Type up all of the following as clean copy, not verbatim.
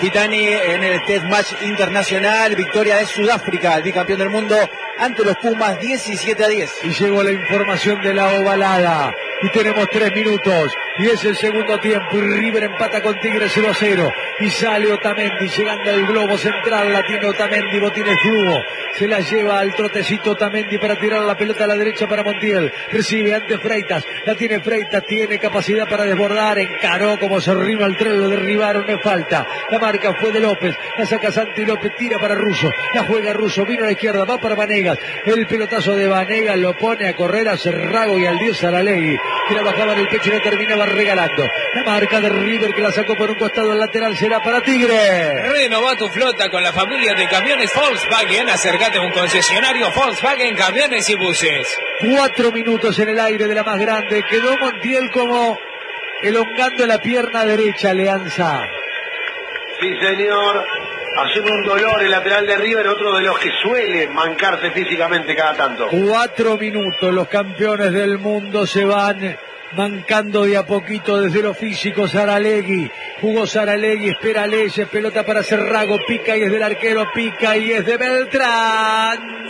Pitani en el Test Match Internacional, victoria de Sudáfrica, el bicampeón del mundo, ante los Pumas 17-10. Y llegó la información de la ovalada. Y tenemos 3 minutos. Y es el segundo tiempo. Y River empata con Tigre 0-0. Y sale Otamendi llegando al globo central. La tiene Otamendi, botines flujo. Se la lleva al trotecito Otamendi para tirar la pelota a la derecha para Montiel. Recibe ante Freitas. La tiene Freitas. Tiene capacidad para desbordar. Encaró como se rino al tren. Lo derribaron. No es falta. La marca fue de López. La saca Santi López. Tira para Russo. La juega Russo. Vino a la izquierda. Va para Vanegas. El pelotazo de Vanegas lo pone a correr a Cerrago y al dios Saralegui, que la bajaba en el pecho y la terminaba regalando. La marca de River, que la sacó por un costado al lateral, será para Tigre. Renova tu flota con la familia de camiones Volkswagen. Acércate a un concesionario Volkswagen Camiones y Buses. 4 minutos en el aire de la más grande. Quedó Montiel como elongando la pierna derecha, Leanza. Sí, señor. Asume un dolor el lateral de River, otro de los que suele mancarse físicamente cada tanto. 4 minutos, los campeones del mundo se van mancando de a poquito desde lo físico. Saralegui, jugó Saralegui, espera Leyes, pelota para Cerrago, pica y es del arquero, pica y es de Beltrán.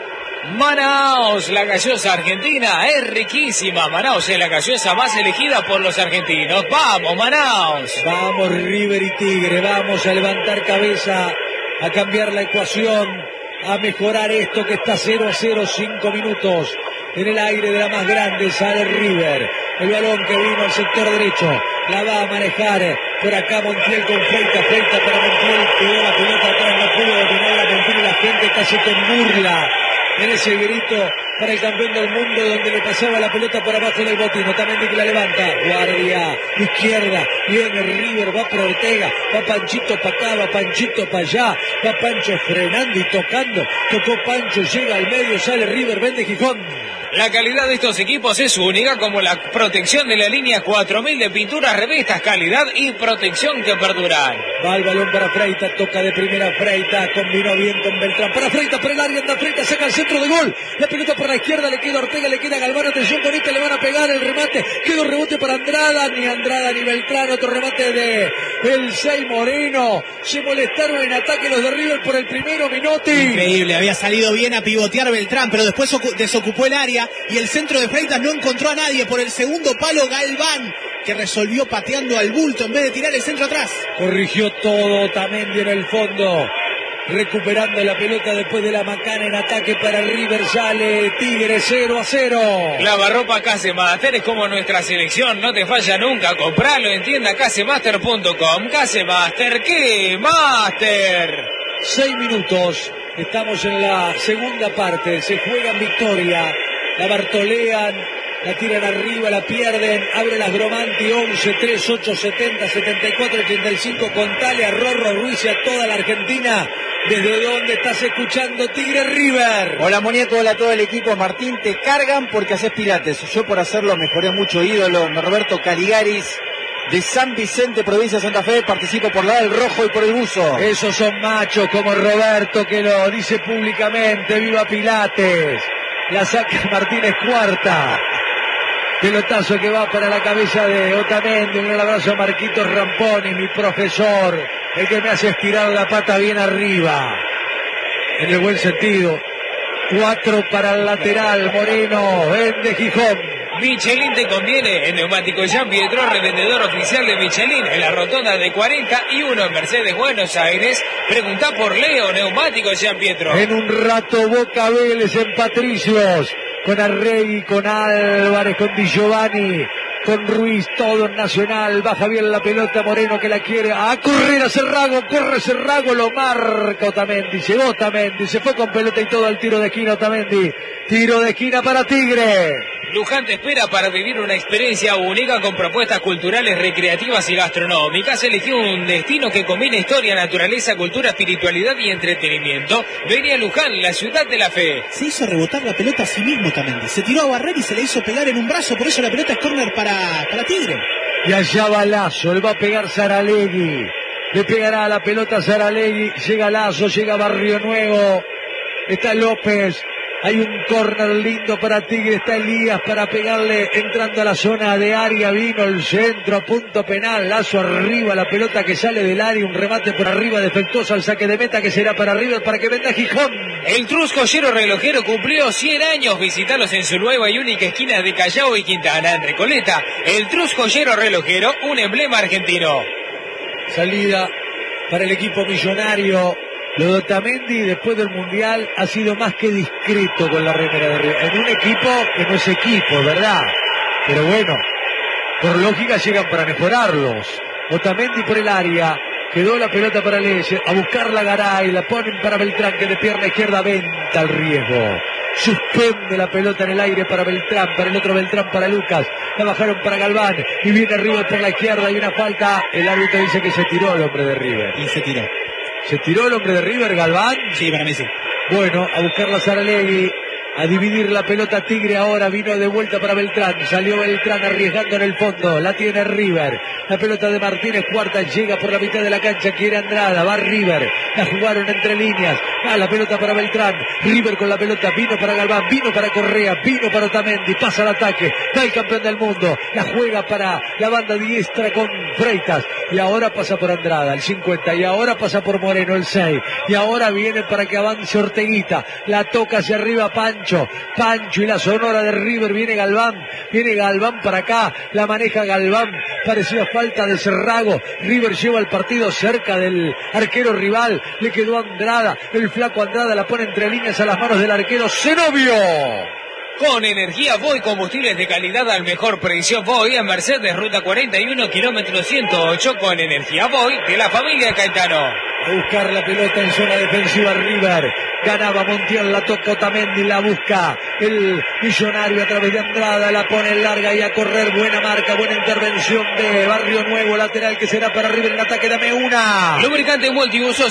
Manaos, la gaseosa argentina es riquísima. Manaos es la gaseosa más elegida por los argentinos. ¡Vamos, Manaos! Vamos, River y Tigre, vamos a levantar cabeza, a cambiar la ecuación, a mejorar esto que está 0-0, 5 minutos. En el aire de la más grande sale River. El balón que vino al sector derecho. La va a manejar por acá Montiel con Freitas. Freitas para Montiel. Quedó la pelota atrás. No pudo dominar a Montiel y la gente casi con burla. En ese grito para el campeón del mundo, donde le pasaba la pelota por abajo del botín. Otamendi que la levanta. Guardia. Izquierda. Viene River. Va por Ortega. Va Panchito para acá. Va Panchito para allá. Va Pancho frenando y tocando. Tocó Pancho. Llega al medio. Sale River. Vende Gijón. La calidad de estos equipos es única, como la protección de la línea 4000 de pinturas, revistas, calidad y protección que perduran. Va el balón para Freitas, toca de primera Freitas, combinó bien con Beltrán. Para Freitas, para el área, anda Freitas, saca el centro de gol. La pelota por la izquierda, le queda Ortega, le queda Galván, atención con esta, le van a pegar el remate. Quedó rebote para Andrada ni Beltrán, otro remate de el 6 Moreno. Se molestaron en ataque los de River por el primero, Minotti. Increíble, había salido bien a pivotear Beltrán, pero después desocupó el área. Y el centro de Freitas no encontró a nadie. Por el segundo palo Galván, que resolvió pateando al bulto en vez de tirar el centro atrás. Corrigió todo Otamendi en el fondo, recuperando la pelota después de la macana en ataque para River. Sale Tigre 0-0. Lavarropa Casemaster es como nuestra selección, no te falla nunca. Compralo en tienda casemaster.com. Casemaster, ¿qué? ¡Master! 6 minutos, estamos en la segunda parte, se juegan victoria. La bartolean, la tiran arriba, la pierden, abre las Gromanti 11, 3, 8, 70, 74, 85, contale a Rorro Ruiz y a toda la Argentina, desde donde estás escuchando Tigre River. Hola Muñeco, hola a todo el equipo. Martín, te cargan porque haces pilates. Yo por hacerlo mejoré mucho, ídolo. Roberto Caligaris, de San Vicente, provincia de Santa Fe, participo por la del rojo y por el buzo. Esos son machos como Roberto, que lo dice públicamente. ¡Viva Pilates! La saca Martínez cuarta. Pelotazo que va para la cabeza de Otamendi. Un abrazo a Marquitos Ramponi, mi profesor, el que me hace estirar la pata bien arriba, en el buen sentido. 4 para el lateral, Moreno, vende Gijón. Michelin te conviene. En Neumático Jean Pietro, revendedor oficial de Michelin en la rotonda de 41 en Mercedes, Buenos Aires. Preguntá por Leo, Neumático Jean Pietro. En un rato Boca Vélez en Patricios, con Arregui, con Álvarez, con Di Giovanni, con Ruiz, todo en Nacional. Baja bien la pelota Moreno, que la quiere a correr a Cerrago, corre Cerrago, lo marca Otamendi. Llegó Otamendi, se fue con pelota y todo al tiro de esquina Otamendi. Tiro de esquina para Tigre. Luján te espera para vivir una experiencia única con propuestas culturales, recreativas y gastronómicas. Elegí un destino que combina historia, naturaleza, cultura, espiritualidad y entretenimiento. Vení a Luján, la ciudad de la fe. Se hizo rebotar la pelota a sí mismo también. Se tiró a barrer y se le hizo pegar en un brazo. Por eso la pelota es córner para Tigre. Y allá va Lazo, le va a pegar Saralegui. Le pegará a la pelota Saralegui. Llega Lazo, llega Barrio Nuevo. Está López. Hay un córner lindo para Tigre, está Elías para pegarle entrando a la zona de área, vino el centro a punto penal, Lazo arriba, la pelota que sale del área, un remate por arriba defectuoso al saque de meta que será para River para que venda Gijón. El Trus Joyero Relojero cumplió 100 años, visitalos en su nueva y única esquina de Callao y Quintana, en Recoleta. El Trus Joyero Relojero, un emblema argentino. Salida para el equipo millonario. Lo de Otamendi después del Mundial ha sido más que discreto con la remera de River. En un equipo que no es equipo, ¿verdad? Pero bueno, por lógica llegan para mejorarlos. Otamendi por el área. Quedó la pelota para Leyes. A buscarla Garay. La ponen para Beltrán que de pierna izquierda venta el riesgo. Suspende la pelota en el aire para Beltrán. Para el otro Beltrán para Lucas. La bajaron para Galván. Y viene River por la izquierda. Y una falta. El árbitro dice que se tiró el hombre de River. Y se tiró. ¿Se tiró el hombre de River, Galván? Sí, para mí sí. Bueno, a buscarla Saralegui, a dividir la pelota Tigre ahora, vino de vuelta para Beltrán, salió Beltrán arriesgando en el fondo, la tiene River, la pelota de Martínez Cuarta llega por la mitad de la cancha, quiere Andrada, va River, la jugaron entre líneas, la pelota para Beltrán, River con la pelota, vino para Galván, vino para Correa, vino para Otamendi, pasa al ataque, va el campeón del mundo, la juega para la banda diestra con Freitas, y ahora pasa por Andrada, el 50, y ahora pasa por Moreno, el 6, y ahora viene para que avance Orteguita, la toca hacia arriba Pancho y la sonora de River, viene Galván para acá, la maneja Galván, parecía falta de Cerrago, River lleva el partido cerca del arquero rival, le quedó Andrada, el flaco Andrada la pone entre líneas a las manos del arquero Zenobio. Con energía Voy, combustibles de calidad al mejor precio. Voy en Mercedes, ruta 41, kilómetro 108, con energía Voy de la familia Caetano. A buscar la pelota en zona defensiva River. Ganaba Montiel, la toca Otamendi, la busca el millonario a través de Andrada, la pone larga y a correr. Buena marca, buena intervención de Barrio Nuevo, lateral que será para River en ataque. Dame una. Lubricante multiuso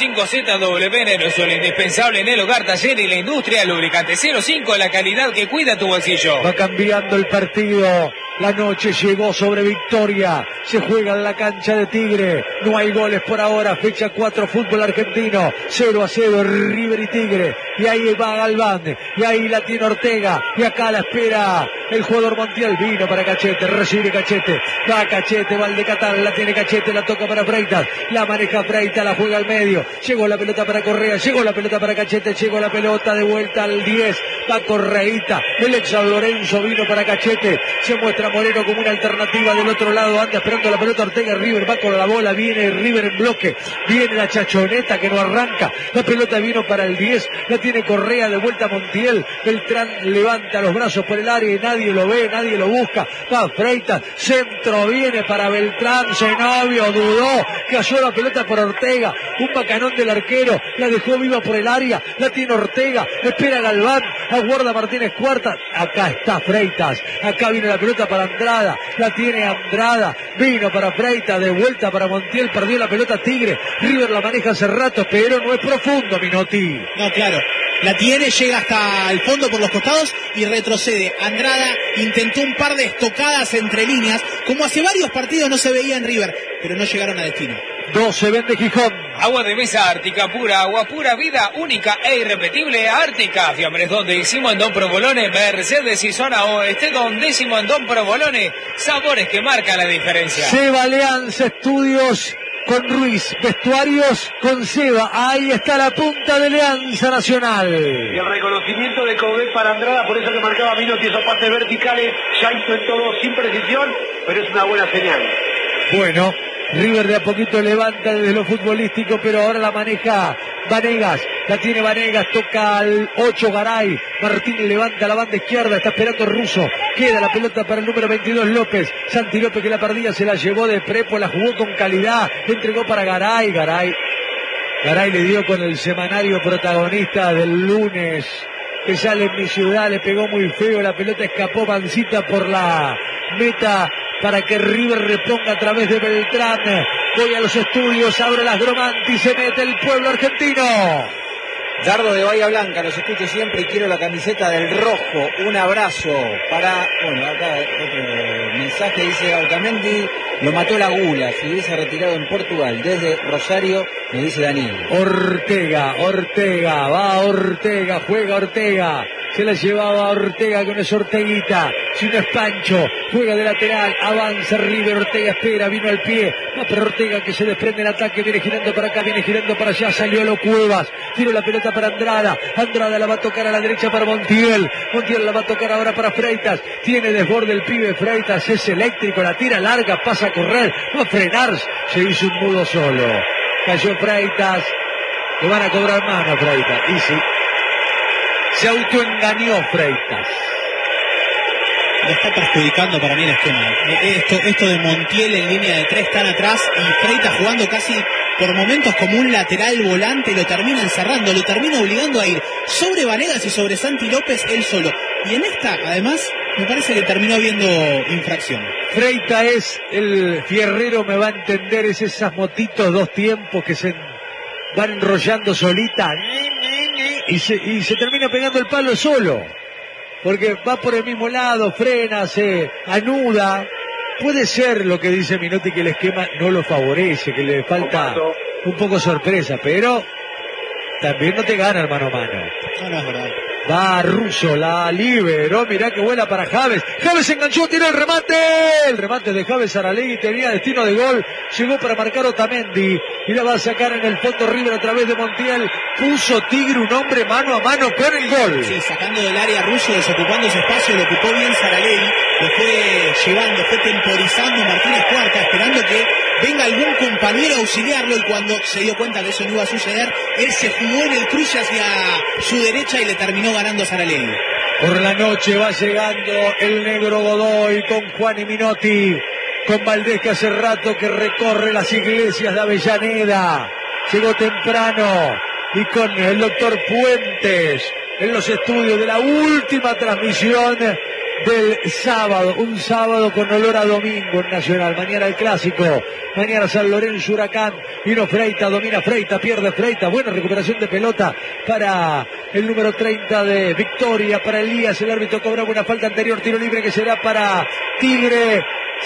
05ZW, Veneno, el indispensable en el hogar, taller y la industria. Lubricante 05, la calidad que cuida tu bolsillo. Va cambiando el partido. La noche llegó sobre Victoria. Se juega en la cancha de Tigre. No hay goles por ahora. Fecha 4, fútbol argentino. 0-0, River y Tigre. Y ahí va Galván. Y ahí la tiene Ortega. Y acá la espera el jugador Montiel. Vino para Cachete. Recibe Cachete. Va Cachete, va el de Catán. La tiene Cachete. La toca para Freitas. La maneja Freitas. La juega al medio. Llegó la pelota para Correa. Llegó la pelota para Cachete. Llegó la pelota de vuelta al 10. Va Correita. El ex San Lorenzo vino para Cachete. Se muestra Moreno como una alternativa del otro lado, anda esperando la pelota Ortega, River va con la bola, viene River en bloque, viene la chachoneta que no arranca, la pelota vino para el 10, la tiene Correa, de vuelta Montiel, Beltrán levanta los brazos por el área y nadie lo ve, nadie lo busca, va Freitas, centro viene para Beltrán, Zenobio dudó, cayó la pelota por Ortega, un bacanón del arquero, la dejó viva por el área, la tiene Ortega, espera Galván, aguarda Martínez Cuarta, acá está Freitas, acá viene la pelota para Andrada, la tiene Andrada, vino para Freitas, de vuelta para Montiel, perdió la pelota Tigre, River la maneja hace rato, pero no es profundo, Minotti. No, claro, la tiene, llega hasta el fondo por los costados y retrocede. Andrada intentó un par de estocadas entre líneas, como hace varios partidos no se veía en River, pero no llegaron a destino. 12 vende Gijón. Agua de mesa Ártica, pura agua, pura vida, única e irrepetible. Ártica, Fiambres Don Décimo en Don Provolone, Mercedes y zona oeste, Don Décimo en Don Provolone. Sabores que marcan la diferencia. Seba Alianza Estudios con Ruiz, vestuarios con Seba. Ahí está la punta de Alianza Nacional. Y el reconocimiento de Coudet para Andrada, por eso que marcaba Minotti esos pases verticales, ya hizo en todo sin precisión, pero es una buena señal. Bueno, River de a poquito levanta desde lo futbolístico, pero ahora la maneja Vanegas, la tiene Vanegas, toca al 8 Garay, Martín levanta la banda izquierda, está esperando el ruso, queda la pelota para el número 22 López, Santi López que la perdía, se la llevó de Prepo, la jugó con calidad, entregó para Garay le dio con el semanario protagonista del lunes, que sale en mi ciudad, le pegó muy feo, la pelota escapó mansita por la meta, para que River reponga a través de Beltrán. Voy a los estudios, abre las Gromanti, se mete el pueblo argentino. Dardo de Bahía Blanca, los escucho siempre y quiero la camiseta del rojo. Un abrazo para... Bueno, acá otro mensaje dice: Otamendi lo mató la gula, se hubiese retirado en Portugal. Desde Rosario, me dice Daniel. Ortega, va Ortega, juega Ortega. Se la llevaba Ortega, que no es Orteguita, si no es Pancho, juega de lateral, avanza River, Ortega espera, vino al pie, va para Ortega que se desprende el ataque, viene girando para acá, viene girando para allá, salió a lo Cuevas, tiró la pelota para Andrada la va a tocar a la derecha para Montiel la va a tocar ahora para Freitas, tiene desborde el pibe Freitas, es eléctrico, la tira larga, pasa a correr, va a frenar, se hizo un mudo solo, cayó Freitas, le van a cobrar mano a Freitas, y sí. Se autoengañó Freitas. Le está perjudicando para mí el esquema. Esto de Montiel en línea de 3 tan atrás y Freitas jugando casi por momentos como un lateral volante, lo termina encerrando, lo termina obligando a ir sobre Vanegas y sobre Santi López él solo. Y en esta, además, me parece que terminó habiendo infracción. Freitas es el fierrero, me va a entender, es esas motitos 2 tiempos que se van enrollando solita. Y se termina pegando el palo solo, porque va por el mismo lado, frena, se anuda. Puede ser lo que dice Minotti, que el esquema no lo favorece, que le falta un poco sorpresa, pero también no te gana el mano a mano. No es verdad. Va Russo, la liberó, mirá que vuela para Javes. Javes enganchó, tiró el remate de Javes Saralegui, tenía destino de gol, llegó para marcar Otamendi y la va a sacar en el fondo River a través de Montiel. Puso Tigre un hombre mano a mano con el gol. Sí, sacando del área Russo, desocupando ese espacio, lo ocupó bien Saralegui, lo fue llevando, fue temporizando Martínez Cuarta, esperando que venga algún compañero a auxiliarlo, y cuando se dio cuenta que eso no iba a suceder, él se jugó en el cruce hacia su derecha y le terminó ganando a Saralegui. Por la noche va llegando el negro Godoy con Juan y Minotti, con Valdés, que hace rato que recorre las iglesias de Avellaneda, llegó temprano, y con el doctor Puentes en los estudios de la última transmisión del sábado, un sábado con olor a domingo en Nacional. Mañana el clásico, mañana San Lorenzo Huracán, vino Freitas, domina Freitas, pierde Freitas, buena recuperación de pelota para el número 30 de Victoria, para Elías, el árbitro cobraba una falta anterior, tiro libre que será para Tigre.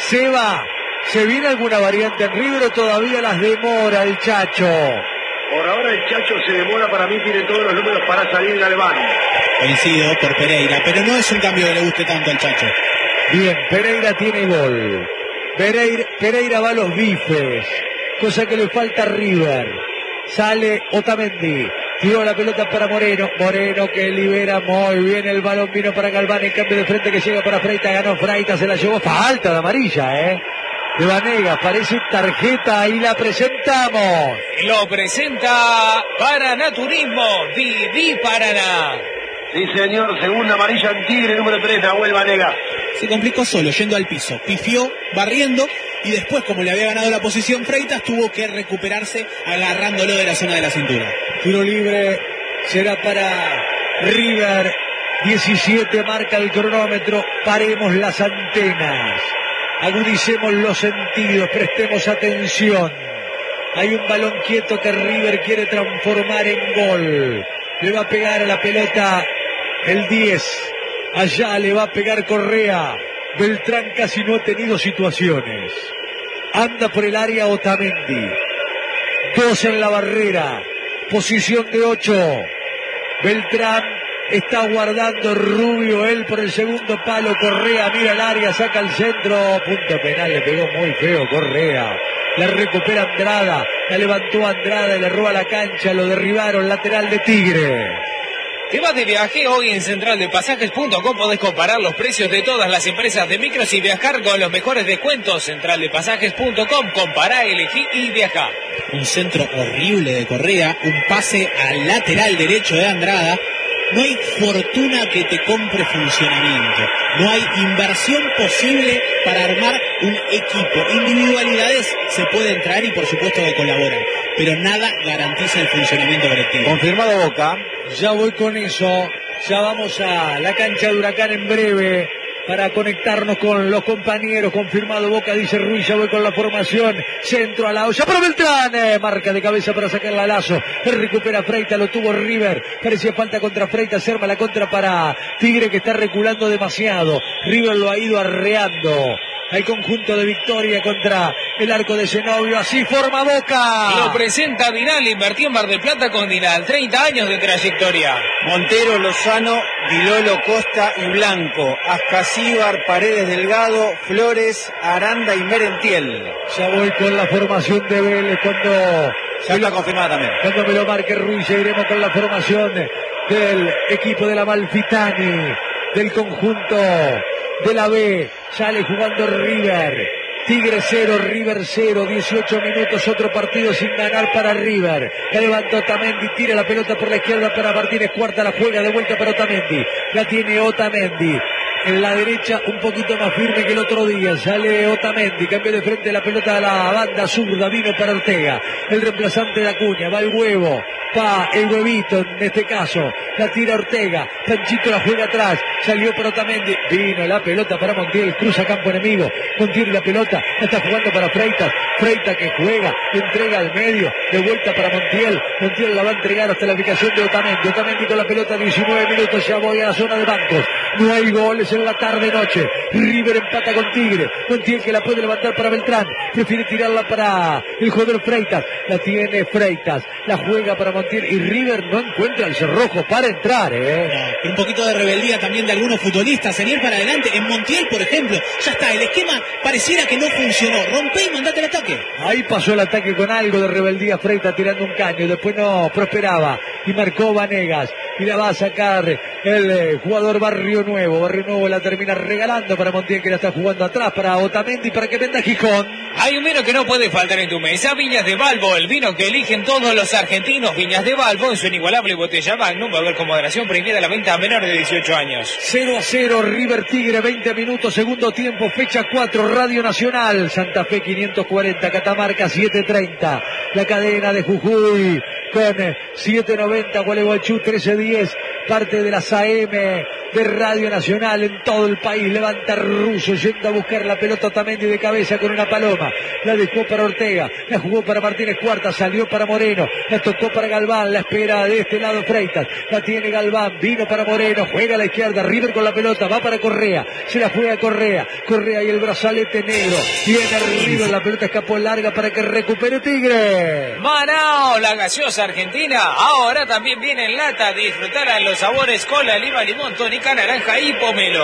¿Se viene alguna variante en River o todavía las demora el Chacho? Por ahora el Chacho se demora, para mí tiene todos los números para salir Galván. Coincido por Pereira, pero no es un cambio que le guste tanto al Chacho. Bien, Pereira tiene gol. Pereira va a los bifes, cosa que le falta a River. Sale Otamendi, tiró la pelota para Moreno que libera muy bien el balón, vino para Galván, el cambio de frente que llega para Freitas, ganó Freitas, se la llevó, falta de amarilla, de Vanegas, parece tarjeta y la presentamos. Lo presenta Paranaturismo, Viví Paraná. Sí, señor, segunda amarilla en Tigre, número 3, Nahuel Vanegas. Se complicó solo, yendo al piso, pifió, barriendo, y después, como le había ganado la posición Freitas, tuvo que recuperarse agarrándolo de la zona de la cintura. Tiro libre será para River, 17 marca el cronómetro, paremos las antenas, agudicemos los sentidos, prestemos atención. Hay un balón quieto que River quiere transformar en gol. Le va a pegar a la pelota el 10. Allá le va a pegar Correa. Beltrán casi no ha tenido situaciones. Anda por el área Otamendi. 2 en la barrera. Posición de 8. Beltrán está guardando Rubio. Él por el segundo palo. Correa mira el área, saca el centro. Punto penal, le pegó muy feo Correa. La recupera Andrada, la levantó Andrada y le roba la cancha, lo derribaron, lateral de Tigre. Te vas de viaje hoy en centraldepasajes.com, podés comparar los precios de todas las empresas de micros y viajar con los mejores descuentos. Centraldepasajes.com, compará, elegí y viajá. Un centro horrible de Correa, un pase al lateral derecho de Andrada. No hay fortuna que te compre funcionamiento. No hay inversión posible para armar un equipo. Individualidades se pueden traer y por supuesto que colaboran, pero nada garantiza el funcionamiento colectivo. Confirmado Boca. Ya voy con eso. Ya vamos a la cancha de Huracán en breve. para conectarnos con los compañeros. Confirmado Boca, dice Ruiz, ya voy con la formación. Centro a la olla para Beltrán. Marca de cabeza para sacarla a Lazo. Recupera Freitas, lo tuvo River. Parecía falta contra Freitas, se arma la contra para Tigre, que está reculando demasiado. River lo ha ido arreando al conjunto de Victoria contra el arco de Zenobio. Así forma Boca. Lo presenta Dinal, invertió en Mar del Plata con Dinal. 30 años de trayectoria. Montero, Lozano, Vilolo, Costa y Blanco. Ascasíbar, Paredes, Delgado, Flores, Aranda y Merentiel. Ya voy con la formación de Vélez cuando... Ya está confirmada también. Cuando me lo marque Ruiz, ya iremos con la formación del equipo de la Malfitani, del conjunto de la B. Sale jugando River. Tigre 0, River 0, 18 minutos, otro partido sin ganar para River. La levanta Otamendi, tira la pelota por la izquierda para Martínez Cuarta, la juega de vuelta para Otamendi. La tiene Otamendi. En la derecha un poquito más firme que el otro día. Sale Otamendi, cambio de frente la pelota a la banda zurda, vino para Ortega. El reemplazante de Acuña, va el huevo. Va el huevito en este caso. La tira Ortega. Panchito la juega atrás. Salió para Otamendi. Vino la pelota para Montiel. Cruza campo enemigo. Montiel la pelota. La está jugando para Freitas. Freitas que juega. Entrega al medio. De vuelta para Montiel. Montiel la va a entregar hasta la ubicación de Otamendi. Otamendi con la pelota. 19 minutos. Ya voy a la zona de bancos. No hay goles en la tarde-noche. River empata con Tigre. Montiel que la puede levantar para Beltrán. Prefiere tirarla para el jugador Freitas. La tiene Freitas. La juega para Montiel. Y River no encuentra el cerrojo para entrar, No, un poquito de rebeldía también de algunos futbolistas, en ir para adelante. En Montiel, por ejemplo, ya está, el esquema pareciera que no funcionó. Rompe y mandate el ataque. Ahí pasó el ataque con algo de rebeldía. Freitas tirando un caño, después no prosperaba. Y marcó Vanegas. Y la va a sacar el jugador Barrio Nuevo. Barrio Nuevo la termina regalando para Montiel, que la está jugando atrás para Otamendi para que venda Gijón. Hay un vino que no puede faltar en tu mesa, Viñas de Balbo, el vino que eligen todos los argentinos. Viñas de Balbo en su inigualable botella Magnum, va a haber con moderación, prohibida la venta a menores de 18 años. 0-0, River Tigre, 20 minutos, segundo tiempo, fecha 4, Radio Nacional, Santa Fe 540, Catamarca 730, la cadena de Jujuy con 790, Gualeguaychú 1310, parte de las AM de Radio Nacional en todo el país. Levanta Russo, yendo a buscar la pelota Otamendi de cabeza con una paloma. La dejó para Ortega, la jugó para Martínez Cuarta, salió para Moreno, la tocó para Galván, la espera de este lado Freitas, la tiene Galván, vino para Moreno, juega a la izquierda, River con la pelota, va para Correa, se la juega Correa, Correa y el brazalete negro, viene River, la pelota escapó larga para que recupere Tigre. Manao, la gaseosa argentina, ahora también viene en lata, disfrutar a los sabores cola, lima, limón, tónica, naranja y pomelo.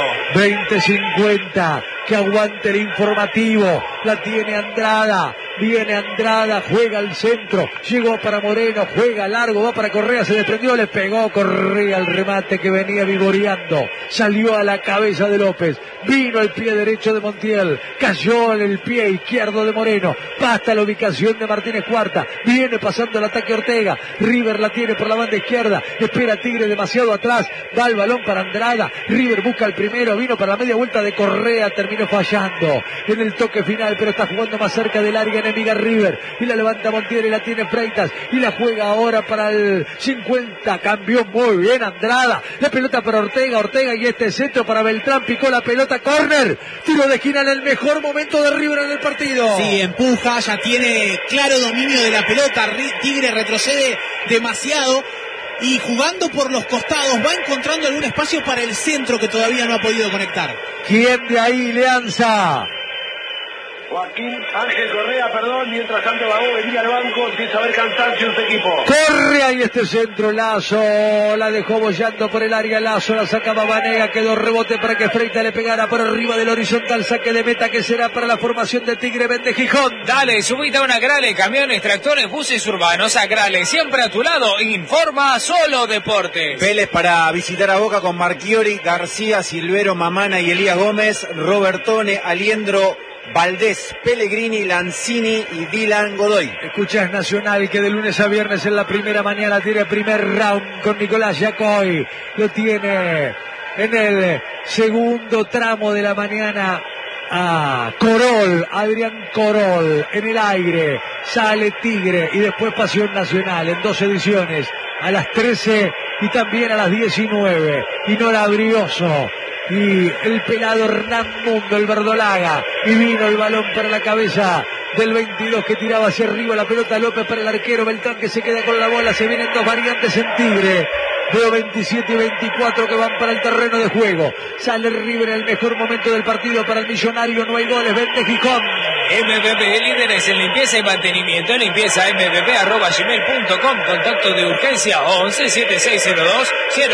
20-50, que aguante el informativo, la tiene Andrada, viene Andrada, juega al centro, llegó para Moreno, juega largo, va para Correa, se desprendió, le pegó Correa al remate que venía vigoreando, salió a la cabeza de López, vino el pie derecho de Montiel, cayó en el pie izquierdo de Moreno, basta la ubicación de Martínez Cuarta, viene pasando el ataque Ortega, River la tiene por la banda izquierda, espera Tigre demasiado atrás, va el balón para Andrada, River busca el primero, vino para la media vuelta de Correa, terminó fallando en el toque final, pero está jugando más cerca del área enemiga River, y la levanta Montiel y la tiene Freitas, y la juega ahora para el 50, cambió muy bien Andrada, la pelota para Ortega, Ortega y este centro para Beltrán, picó la pelota, córner, tiro de esquina en el mejor momento de River en el partido. Sí, empuja, ya tiene claro dominio de la pelota, Tigre retrocede demasiado, y jugando por los costados va encontrando algún espacio para el centro que todavía no ha podido conectar. ¿Quién de ahí, Leanza? Joaquín Ángel Correa, perdón, mientras tanto Bagó venía al banco, empieza a ver cansancio en su equipo. Corre ahí este centro, Lazo, la dejó bollando por el área, Lazo, la sacaba Vanega, quedó rebote para que Freitas le pegara por arriba del horizontal, saque de meta que será para la formación de Tigre Vende Gijón. Dale, subite a una Grale, camiones, tractores, buses urbanos, a Grale, siempre a tu lado, informa Solo Deportes. Vélez para visitar a Boca con Marchiori, García, Silvero, Mamana y Elías Gómez, Robertone, Aliendro, Valdés, Pellegrini, Lanzini y Dylan Godoy. Escuchas Nacional, que de lunes a viernes en la primera mañana tiene primer round con Nicolás Yacoy. Lo tiene en el segundo tramo de la mañana a Corol, Adrián Corol en el aire. Sale Tigre y después Pasión Nacional en 2 ediciones. A las 13 y también a las 19. Y Nora Brioso y el pelado Hernán Mundo, el verdolaga, y vino el balón para la cabeza del 22 que tiraba hacia arriba la pelota. López para el arquero Beltrán, que se queda con la bola. Se vienen dos variantes en Tigre. Veo 27 y 24 que van para el terreno de juego. Sale River en el mejor momento del partido para el Millonario. No hay goles. Vende Gijón. MPP, líderes en limpieza y mantenimiento. Limpieza mpp@gmail.com. Contacto de urgencia 11 7602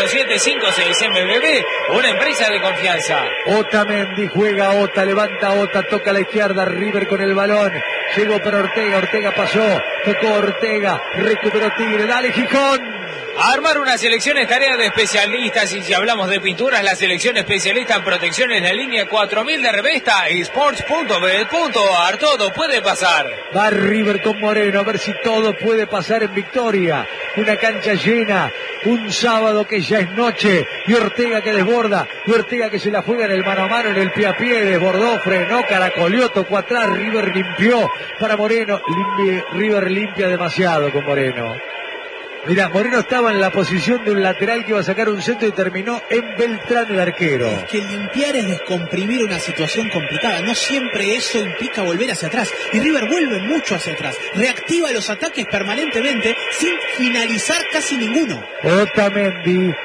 0756. MPP, una empresa de confianza. Otamendi juega Ota, levanta Ota, toca a la izquierda. River con el balón. Llegó para Ortega. Ortega pasó. Tocó Ortega. Recuperó Tigre. Dale Gijón. Armar una selección es tarea de especialistas, y si hablamos de pinturas, la selección especialista en protección es la línea 4000 de Revesta y sports.bet.ar. Todo puede pasar. Va River con Moreno, a ver si todo puede pasar en victoria. Una cancha llena, un sábado que ya es noche, y Ortega que desborda, y Ortega que se la juega en el mano a mano, en el pie a pie, desbordó, frenó, caracoleó, tocó atrás, River limpió para Moreno. River limpia demasiado con Moreno. Mirá, Moreno estaba en la posición de un lateral que iba a sacar un centro y terminó en Beltrán, el arquero. Es que limpiar es descomprimir una situación complicada. No siempre eso implica volver hacia atrás. Y River vuelve mucho hacia atrás. Reactiva los ataques permanentemente sin finalizar casi ninguno. Otamendi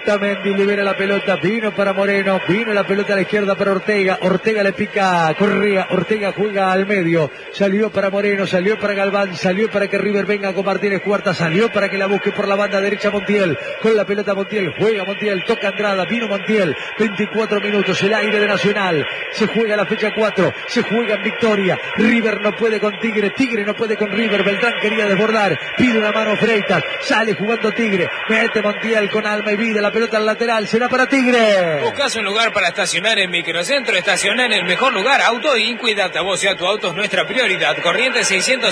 libera la pelota. Vino para Moreno. Vino la pelota a la izquierda para Ortega. Ortega le pica a Correa. Ortega juega al medio. Salió para Moreno. Salió para Galván. Salió para que River venga con Martínez Cuarta. Salió para que la busque por la banda derecha Montiel, con la pelota Montiel, juega Montiel, toca Andrada, vino Montiel, 24 minutos, el aire de Nacional, se juega la fecha 4, se juega en victoria, River no puede con Tigre, Tigre no puede con River, Beltrán quería desbordar, pide una mano Freitas, sale jugando Tigre, mete Montiel con alma y vida, la pelota al lateral, será para Tigre. ¿Buscas un lugar para estacionar en Microcentro? Estaciona en el mejor lugar, Auto Inc. Cuídate a vos y a tu auto es nuestra prioridad. Corriente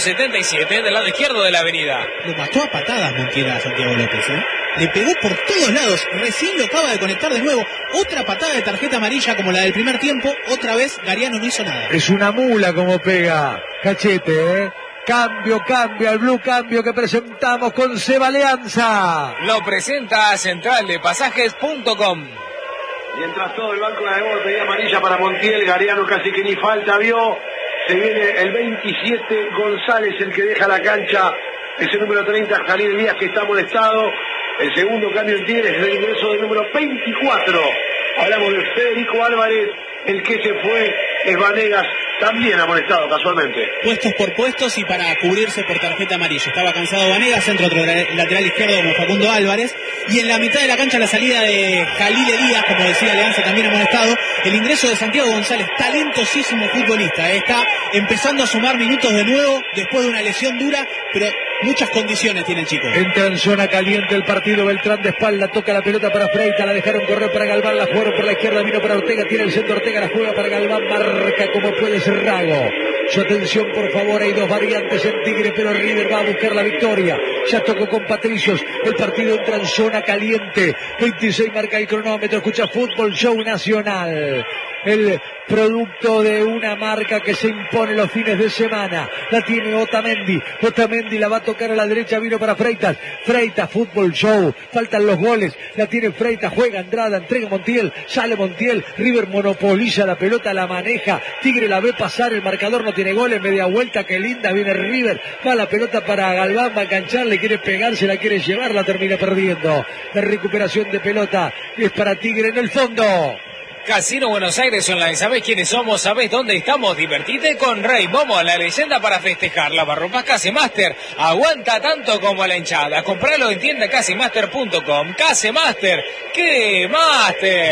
677, del lado izquierdo de la avenida. Lo mató a patadas Montiel a Santiago López, ¿eh? Le pegó por todos lados, recién lo acaba de conectar de nuevo, otra patada de tarjeta amarilla como la del primer tiempo, otra vez Gariano no hizo nada. Es una mula como pega, Cachete, ¿eh? Cambio al Blue Cambio que presentamos con Seba Alianza. Lo presenta centraldepasajes.com. Mientras todo el banco de Debo pedía amarilla para Montiel, Gariano casi que ni falta vio. Se viene el 27, González el que deja la cancha. Ese número 30, Jalil Díaz, que está molestado. El segundo cambio en Tigres es el ingreso del número 24. Hablamos de Federico Álvarez, el que se fue es Vanegas, también amonestado casualmente. Puestos por puestos y para cubrirse por tarjeta amarilla. Estaba cansado Vanegas, entra otro lateral izquierdo como Facundo Álvarez. Y en la mitad de la cancha la salida de Jalil Díaz, como decía Alianza, también amonestado. El ingreso de Santiago González, talentosísimo futbolista. Está empezando a sumar minutos de nuevo después de una lesión dura, pero muchas condiciones tiene el chico. Entra en zona caliente el partido, Beltrán de espalda, toca la pelota para Freitas, la dejaron correr para Galván, la jugaron por la izquierda, vino para Ortega, tiene el centro Ortega, la juega para Galván, marca como puede ser Rago. Su atención por favor, hay dos variantes en Tigre, pero River va a buscar la victoria. Ya tocó con Patricios, el partido entra en zona caliente, 26 marca el cronómetro, escucha Fútbol Show Nacional. El producto de una marca que se impone los fines de semana. La tiene Otamendi. Otamendi la va a tocar a la derecha, vino para Freitas. Freitas, Fútbol Show. Faltan los goles. La tiene Freitas, juega Andrada, entrega Montiel. Sale Montiel. River monopoliza la pelota, la maneja. Tigre la ve pasar, el marcador no tiene goles. Media vuelta, qué linda. Viene River. Va la pelota para Galván, va a enganchar, le quiere pegar, se la quiere llevar, la termina perdiendo. La recuperación de pelota es para Tigre en el fondo. Casino Buenos Aires Online. ¿Sabés quiénes somos? ¿Sabés dónde estamos? Divertite con Rey Momo, la leyenda para festejar. Lavarropas Casemaster aguanta tanto como la hinchada. Compralo en tienda casemaster.com. Casemaster, ¿qué Master?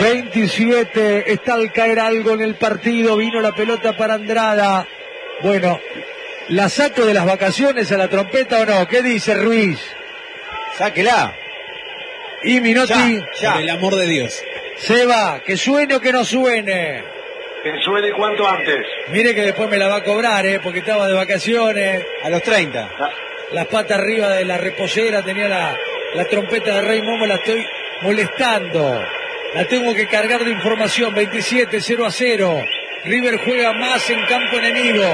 27, está al caer algo en el partido. Vino la pelota para Andrada. Bueno, ¿la saco de las vacaciones a la trompeta o no? ¿Qué dice Ruiz? Sáquela. Y Minotti. Ya. Por el amor de Dios. Seba, que suene o que no suene. Que suene cuanto antes. Mire que después me la va a cobrar, porque estaba de vacaciones. A los 30. Las patas arriba de la reposera, tenía la trompeta de Rey Momo, la estoy molestando. La tengo que cargar de información. 27, 0-0. River juega más en campo enemigo.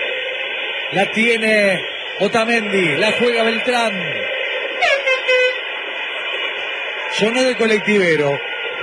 La tiene Otamendi, la juega Beltrán. sonó de colectivero,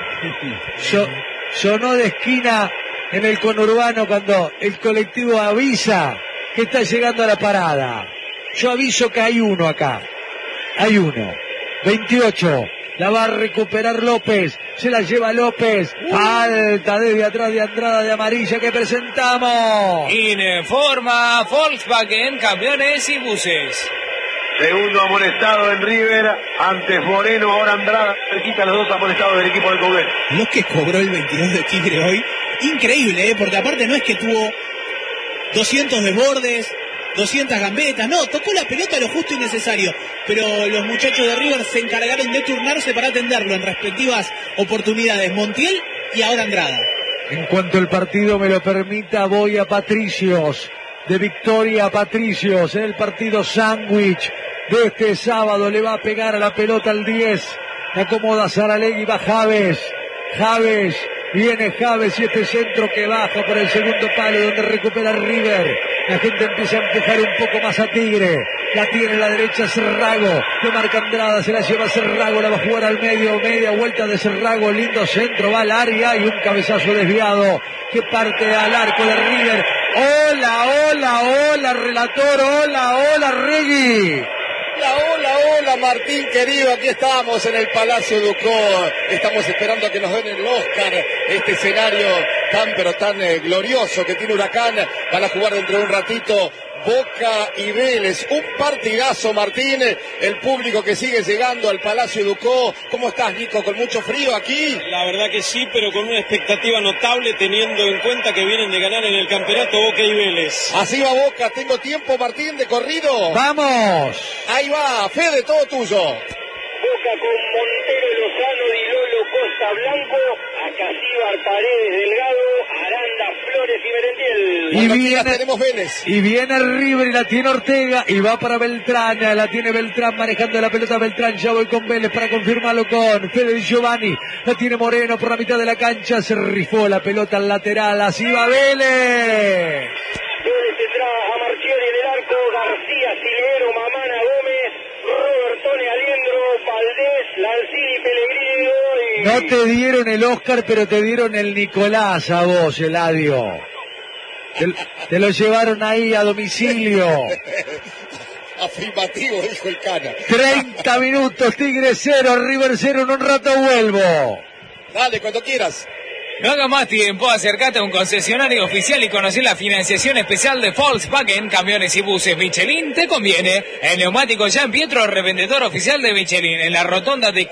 sonó de esquina en el conurbano cuando el colectivo avisa que está llegando a la parada. Yo aviso que hay uno acá. Hay uno. 28. La va a recuperar López. Se la lleva López. Falta desde atrás de Andrada de amarilla que presentamos. Informa Volkswagen, camiones y buses. Segundo amonestado en River, antes Moreno, ahora Andrada, cerquita los dos amonestados del equipo de Coudet. Lo que cobró el 22 de Tigre hoy, increíble, porque aparte no es que tuvo 200 desbordes, 200 gambetas, no, tocó la pelota lo justo y necesario, pero los muchachos de River se encargaron de turnarse para atenderlo en respectivas oportunidades, Montiel y ahora Andrada. En cuanto el partido me lo permita, voy a Patricios. De Victoria a Patricios en el partido sándwich de este sábado. Le va a pegar a la pelota al 10. Acomoda Saralegui, va Javes. Viene Javes y este centro que baja por el segundo palo donde recupera River. La gente empieza a empujar un poco más a Tigre. La tiene en la derecha Cerrago. Le marca Andrada, se la lleva Cerrago, la va a jugar al medio. Media vuelta de Cerrago, lindo centro, va al área y un cabezazo desviado que parte al arco de River. Hola, relator, hola, Regui. Hola, Martín querido, aquí estamos en el Palacio Ducó, estamos esperando a que nos den el Oscar, este escenario tan glorioso que tiene Huracán, van a jugar dentro de un ratito Boca y Vélez, un partidazo, Martín, el público que sigue llegando al Palacio Ducó. ¿Cómo estás, Nico? ¿Con mucho frío aquí? La verdad que sí, pero con una expectativa notable teniendo en cuenta que vienen de ganar en el campeonato Boca y Vélez. Así va Boca, tengo tiempo, Martín, de corrido. ¡Vamos! Ahí va, Fede, todo tuyo. Boca con Montero, Lozano, Di Lolo, Costa Blanco, Acasíbar, Paredes, Delgado, Aranda, Flores y Merentiel. Tenemos Vélez. Y viene River y la tiene Ortega y va para Beltrán, la tiene Beltrán manejando la pelota Beltrán, ya voy con Vélez para confirmarlo con Fede Di Giovanni, la tiene Moreno por la mitad de la cancha, se rifó la pelota al lateral, así va Vélez. Vélez detrás a Marchiori en el arco, García, Silvero, Mamana, Gómez, Robertone, Aliendro, Valdés, Lancini, Pellegrini y... No te dieron el Oscar, pero te dieron el Nicolás a vos, Eladio. Te lo llevaron ahí a domicilio. Afirmativo, dijo el Cana. 30 minutos, Tigre 0, River 0, en un rato vuelvo. Dale, cuando quieras. No haga más tiempo, acercate a un concesionario oficial y conocer la financiación especial de Volkswagen, camiones y buses Michelin, te conviene. El neumático Jean Pietro, revendedor oficial de Michelin, en la rotonda de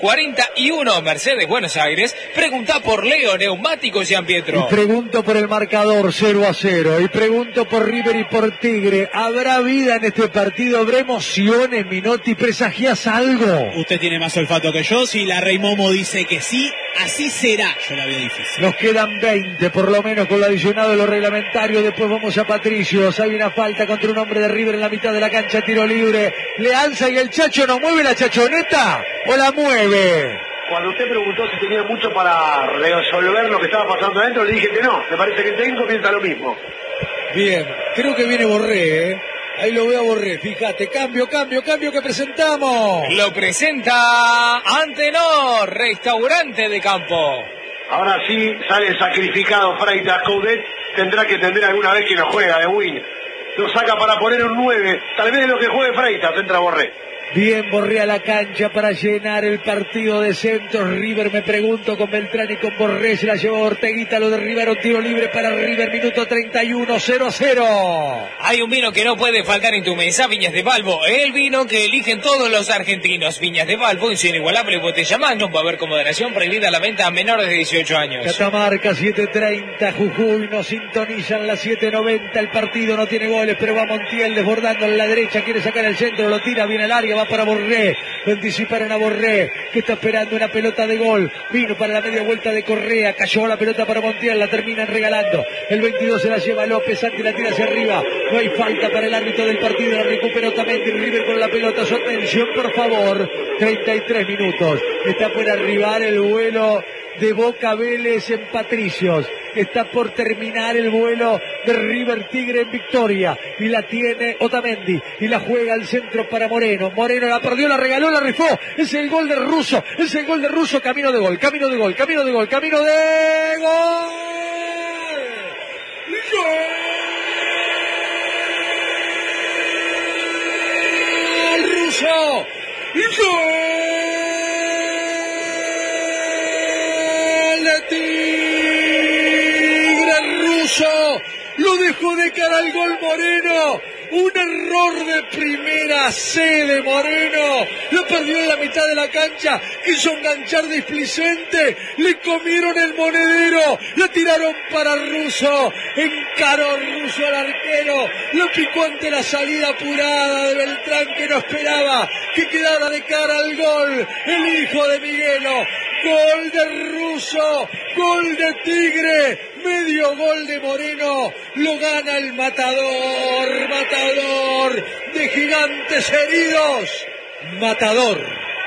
41 Mercedes, Buenos Aires. Pregunta por Leo, neumático Jean Pietro. Y pregunto por el marcador 0-0, y pregunto por River y por Tigre. ¿Habrá vida en este partido? ¿Habrá emociones, Minotti? ¿Presagias algo? Usted tiene más olfato que yo, si la Rey Momo dice que sí, así será. Yo la veo difícil. Nos quedan 20, por lo menos, con lo adicionado de lo reglamentario. Después vamos a Patricios. Hay una falta contra un hombre de River en la mitad de la cancha. Tiro libre. Leanza y el Chacho. ¿No mueve la chachoneta o la mueve? Cuando usted preguntó si tenía mucho para resolver lo que estaba pasando adentro, le dije que no. Me parece que el técnico piensa lo mismo. Bien, creo que viene Borré, ¿eh? Ahí lo veo a Borré, fíjate, cambio que presentamos. Lo presenta Antenor, restaurante de campo. Ahora sí sale sacrificado Freitas. Coudet tendrá que entender alguna vez que no juega de win. Lo saca para poner un 9. Tal vez de lo que juegue Freitas, entra Borré. Bien, Borré a la cancha para llenar el partido de centros. River, me pregunto, con Beltrán y con Borré. Se la llevó Orteguita, lo derribaron, tiro libre para River, minuto 31, 0-0. Hay un vino que no puede faltar en tu mesa, Viñas de Valvo. El vino que eligen todos los argentinos. Viñas de Valvo, en su inigualable botella Magnum. Va a haber con moderación, prohibida la venta a menores de 18 años. Catamarca, 7:30, Jujuy, nos sintonizan las 7:90. El partido no tiene goles, pero va Montiel desbordando a la derecha, quiere sacar el centro, lo tira bien al área, va para Borré, lo anticiparon a Borré, que está esperando una pelota de gol, vino para la media vuelta de Correa, cayó la pelota para Montiel, la terminan regalando, el 22 se la lleva López, Santi la tira hacia arriba, no hay falta para el árbitro del partido, la recuperó también River con la pelota, su atención por favor, 33 minutos, está por arribar el vuelo de Boca Vélez en Patricios. Está por terminar el vuelo de River Tigre en Victoria. Y la tiene Otamendi. Y la juega al centro para Moreno. Moreno la perdió, la regaló, la rifó. Es el gol de Russo. Es el gol de Russo. Camino de gol, camino de gol, camino de gol, camino de gol. ¡Gol! Russo. ¡Gol! Lo dejó de cara al gol Moreno. Un error de primera C de Moreno. Lo perdió en la mitad de la cancha. Quiso enganchar displicente. Le comieron el monedero. La tiraron para Russo. Encaró Russo al arquero. Lo picó ante la salida apurada de Beltrán, que no esperaba que quedara de cara al gol. El hijo de Miguelo. Gol de Russo. Gol de Tigre. Medio gol de Moreno, lo gana el matador, matador de gigantes heridos, matador.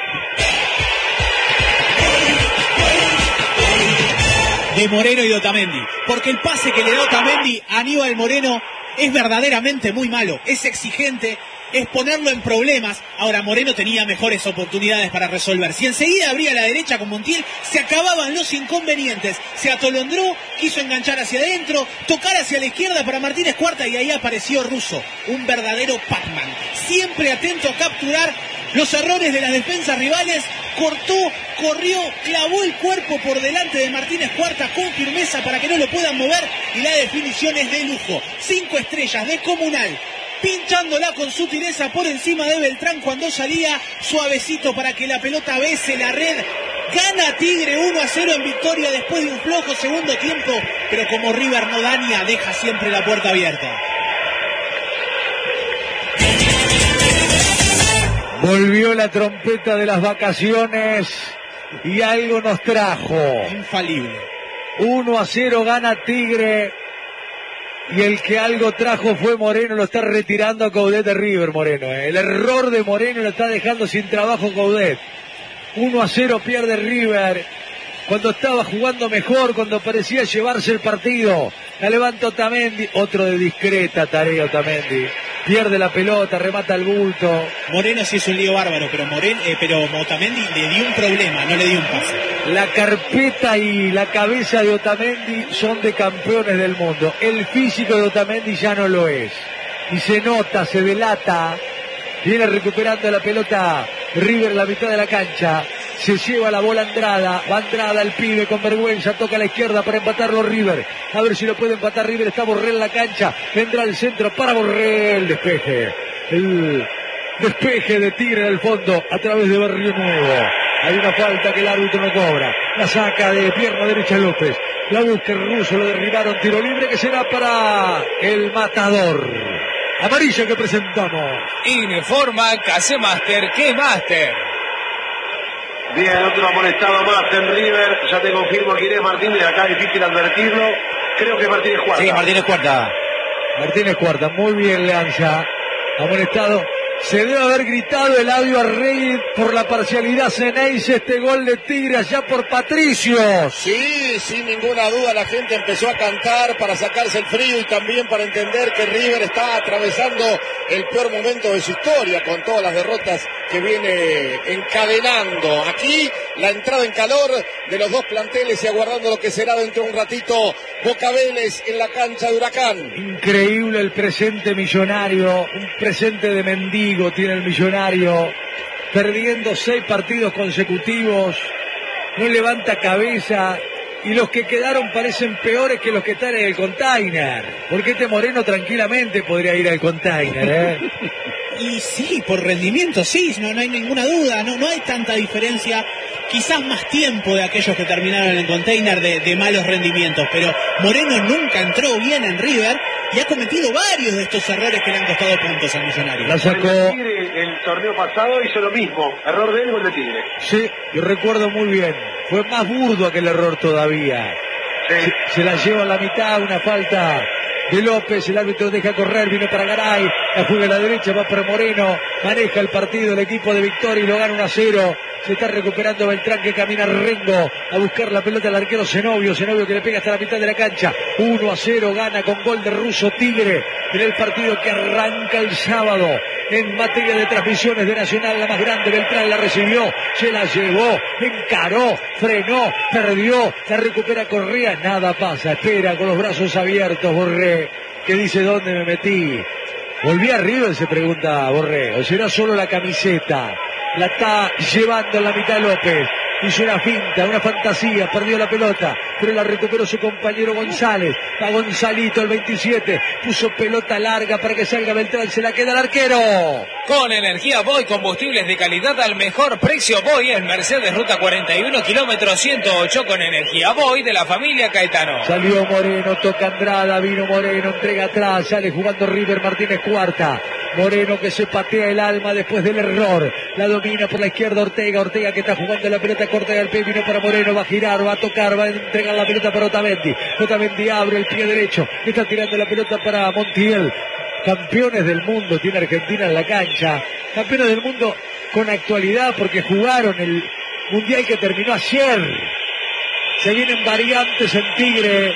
De Moreno y de Otamendi, porque el pase que le da Otamendi a Aníbal Moreno es verdaderamente muy malo, es exigente, es ponerlo en problemas. Ahora Moreno tenía mejores oportunidades para resolver. Si enseguida abría la derecha con Montiel, se acababan los inconvenientes. Se atolondró, quiso enganchar hacia adentro, tocar hacia la izquierda para Martínez Cuarta, y ahí apareció Russo, un verdadero Pac-Man, siempre atento a capturar los errores de las defensas rivales. Cortó, corrió, clavó el cuerpo por delante de Martínez Cuarta con firmeza para que no lo puedan mover, y la definición es de lujo. 5 estrellas, descomunal, pinchándola con sutileza por encima de Beltrán cuando salía, suavecito para que la pelota bese la red. Gana Tigre 1-0 en Victoria después de un flojo segundo tiempo, pero como River no daña, deja siempre la puerta abierta. Volvió la trompeta de las vacaciones y algo nos trajo. Infalible. 1-0 gana Tigre. Y el que algo trajo fue Moreno. Lo está retirando a Coudet de River, Moreno. El error de Moreno lo está dejando sin trabajo Coudet. 1-0 pierde River. Cuando estaba jugando mejor, cuando parecía llevarse el partido. La levanta Otamendi. Otro de discreta tarea Otamendi. Pierde la pelota, remata el bulto. Moreno sí es un lío bárbaro, pero Otamendi le dio un problema, no le dio un pase. La carpeta y la cabeza de Otamendi son de campeones del mundo. El físico de Otamendi ya no lo es. Y se nota, se delata. Viene recuperando la pelota River en la mitad de la cancha. Se lleva la bola Andrada. Va Andrada, el pibe con vergüenza. Toca a la izquierda para empatarlo River. A ver si lo puede empatar River. Está Borrell en la cancha. Vendrá el centro para Borrell. Despeje. El despeje de Tigre del fondo a través de Barrio Nuevo. Hay una falta que el árbitro no cobra. La saca de pierna derecha López. La busca el Russo. Lo derribaron. Tiro libre que será para el matador. Amarilla que presentamos. Informa Casemaster, que Master. Bien, otro amonestado más en River. Ya te confirmo quién es Martínez. Acá es difícil advertirlo. Creo que es Martínez Cuarta. Sí, Martínez Cuarta. Martínez Cuarta, muy bien Leanza. Amonestado. Se debe haber gritado Eladio Arregui por la parcialidad Ceneice, este gol de Tigre allá por Patricios. Sí, sin ninguna duda la gente empezó a cantar para sacarse el frío y también para entender que River está atravesando el peor momento de su historia con todas las derrotas que viene encadenando. Aquí la entrada en calor de los dos planteles y aguardando lo que será dentro de un ratito Boca Vélez en la cancha de Huracán. Increíble el presente millonario, un presente de mendigo tiene el Millonario, perdiendo 6 partidos consecutivos, no levanta cabeza, y los que quedaron parecen peores que los que están en el container, porque este Moreno tranquilamente podría ir al container, ¿eh? Y sí, por rendimiento sí, no hay ninguna duda, no hay tanta diferencia, quizás más tiempo de aquellos que terminaron en el container de malos rendimientos, pero Moreno nunca entró bien en River y ha cometido varios de estos errores que le han costado puntos al Millonario. La sacó. El torneo pasado hizo lo mismo, error de él, gol de Tigre. Sí, yo recuerdo muy bien, fue más burdo aquel error todavía. Sí. Se la lleva a la mitad, una falta de López, el árbitro deja correr, viene para Garay, la juega a la derecha, va para Moreno, maneja el partido el equipo de Victoria y lo gana 1-0. Se está recuperando Beltrán, que camina Rengo a buscar la pelota al arquero Zenobio. Zenobio que le pega hasta la mitad de la cancha. 1-0 gana con gol de Russo Tigre en el partido que arranca el sábado. En materia de transmisiones de Nacional, la más grande, Beltrán la recibió, se la llevó, encaró, frenó, perdió, la recupera Correa, nada pasa, espera con los brazos abiertos Borré, que dice ¿dónde me metí? ¿Volví a River? Se pregunta Borré, o será solo la camiseta. La está llevando en la mitad López. Hizo una finta, una fantasía, perdió la pelota, pero la recuperó su compañero González. A Gonzalito, el 27, puso pelota larga para que salga Beltrán, se la queda el arquero. Con energía Boy, combustibles de calidad al mejor precio. Boy en Mercedes, ruta 41, kilómetro 108, con energía Boy de la familia Caetano. Salió Moreno, toca Andrada, vino Moreno, entrega atrás, sale jugando River Martínez cuarta. Moreno que se patea el alma después del error. La domina por la izquierda Ortega. Ortega que está jugando la pelota corta del pie. Vino para Moreno. Va a girar, va a tocar, va a entregar la pelota para Otamendi. Otamendi abre el pie derecho. Está tirando la pelota para Montiel. Campeones del mundo tiene Argentina en la cancha. Campeones del mundo con actualidad porque jugaron el mundial que terminó ayer. Se vienen variantes en Tigre.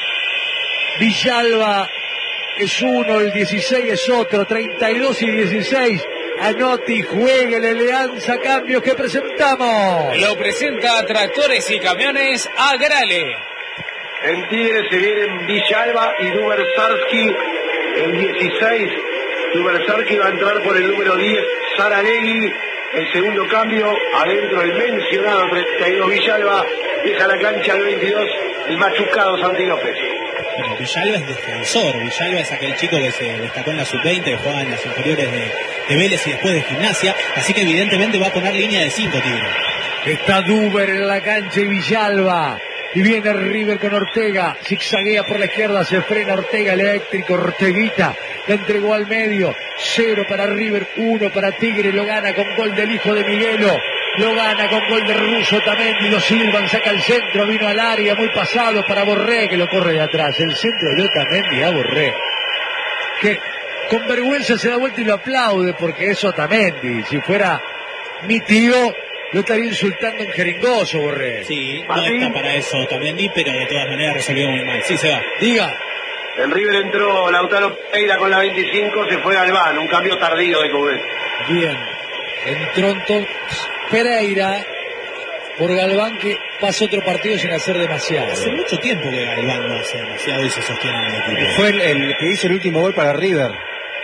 Villalba es uno, el 16 es otro, 32 y 16. Anote, juegue, le lanza cambios que presentamos. Lo presenta Tractores y Camiones Agrale. En Tigre se vienen Villalba y Dubersarsky. El 16, Dubersarsky va a entrar por el número 10, Saralegui. El segundo cambio, adentro el mencionado 32 Villalba. Deja la cancha el 22, el machucado Santi López. Bueno, Villalba es defensor. Villalba es aquel chico que se destacó en la sub-20, que jugaba en las inferiores de Vélez y después de Gimnasia. Así que evidentemente va a poner línea de 5, Tigre. Está Duber en la cancha y Villalba. Y viene River con Ortega. Zigzaguea por la izquierda, se frena Ortega, eléctrico, Orteguita. La entregó al medio. 0 para River, 1 para Tigre. Lo gana con gol del hijo de Miguelo. Lo gana con gol de Russo Otamendi, lo silban, saca el centro, vino al área, muy pasado para Borré, que lo corre de atrás. El centro de Otamendi a Borré, que con vergüenza se da vuelta y lo aplaude porque es Otamendi. Si fuera mi tío, lo estaría insultando en jeringoso, Borré. Sí, no está para eso Otamendi, pero de todas maneras resolvió muy mal. Sí, se va. Diga. En River entró Lautaro Pereira con la 25, se fue Galván, un cambio tardío de Coudet. Bien, entró entonces Pereira por Galván, que pasa otro partido sin hacer demasiado. Hace mucho tiempo que Galván no hace demasiado y se sostiene en el equipo. Fue el que hizo el último gol para River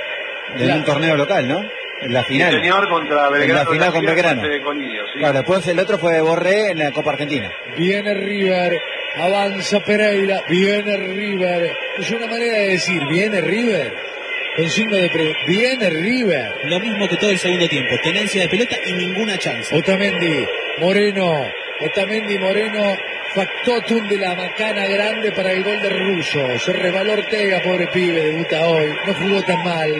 en un torneo local, ¿no? En la final. Sí, señor, contra Belgrano. En la final con Belgrano. Sí. Claro, después el otro fue Borré en la Copa Argentina. Viene River, avanza Pereira, viene River. Es una manera de decir, viene River. Con signo de viene River. Lo mismo que todo el segundo tiempo. Tenencia de pelota y ninguna chance. Otamendi, Moreno. Otamendi, Moreno. Factotum de la macana grande para el gol de Russo. Se resbaló Ortega, pobre pibe, debuta hoy. No jugó tan mal.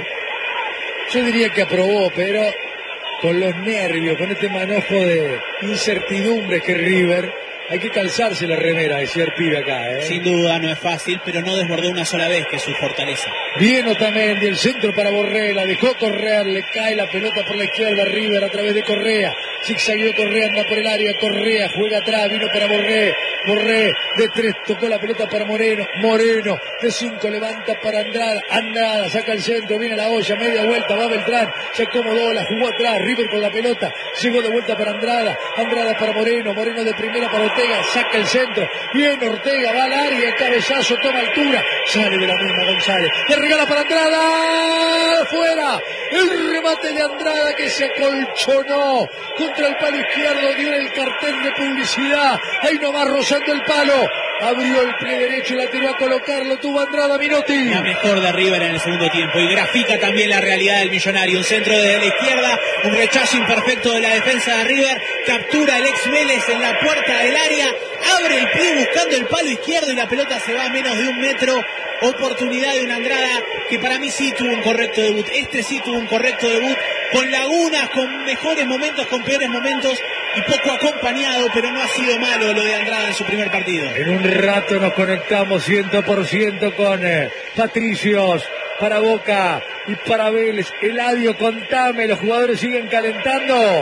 Yo diría que aprobó, pero con los nervios, con este manojo de incertidumbre que River, hay que calzarse la remera, decía el pibe acá, ¿eh? Sin duda no es fácil, pero no desbordó una sola vez, que es su fortaleza. Bien Otamendi, el centro para Borré, la dejó correr, le cae la pelota por la izquierda, River a través de Correa, zigzagueó Correa, anda por el área, Correa juega atrás, vino para Borré, Borré de 3 tocó la pelota para Moreno, Moreno de 5 levanta para Andrada, Andrada saca el centro, viene la olla, media vuelta, va Beltrán, se acomodó, la jugó atrás, River con la pelota, llegó de vuelta para Andrada, Andrada para Moreno, Moreno de primera para Ortega, saca el centro, viene Ortega, va al área, cabezazo, toma altura, sale de la misma González, le regala para Andrada, fuera, el remate de Andrada que se acolchonó contra el palo izquierdo, dio el cartel de publicidad, ahí nomás rozando el palo, abrió el pie derecho y la tiró a colocarlo, tuvo Andrada, Minotti. La mejor de River en el segundo tiempo y grafica también la realidad del millonario, un centro desde la izquierda, un rechazo imperfecto de la defensa de River, captura el ex Vélez en la puerta del área, abre el pie buscando el palo izquierdo y la pelota se va a menos de 1 metro. Oportunidad de una Andrada que para mí sí tuvo un correcto debut. Este sí tuvo un correcto debut, con lagunas, con mejores momentos, con peores momentos y poco acompañado, pero no ha sido malo lo de Andrada en su primer partido. En un rato nos conectamos 100% con Patricios para Boca y para Vélez. Eladio, contame, ¿los jugadores siguen calentando?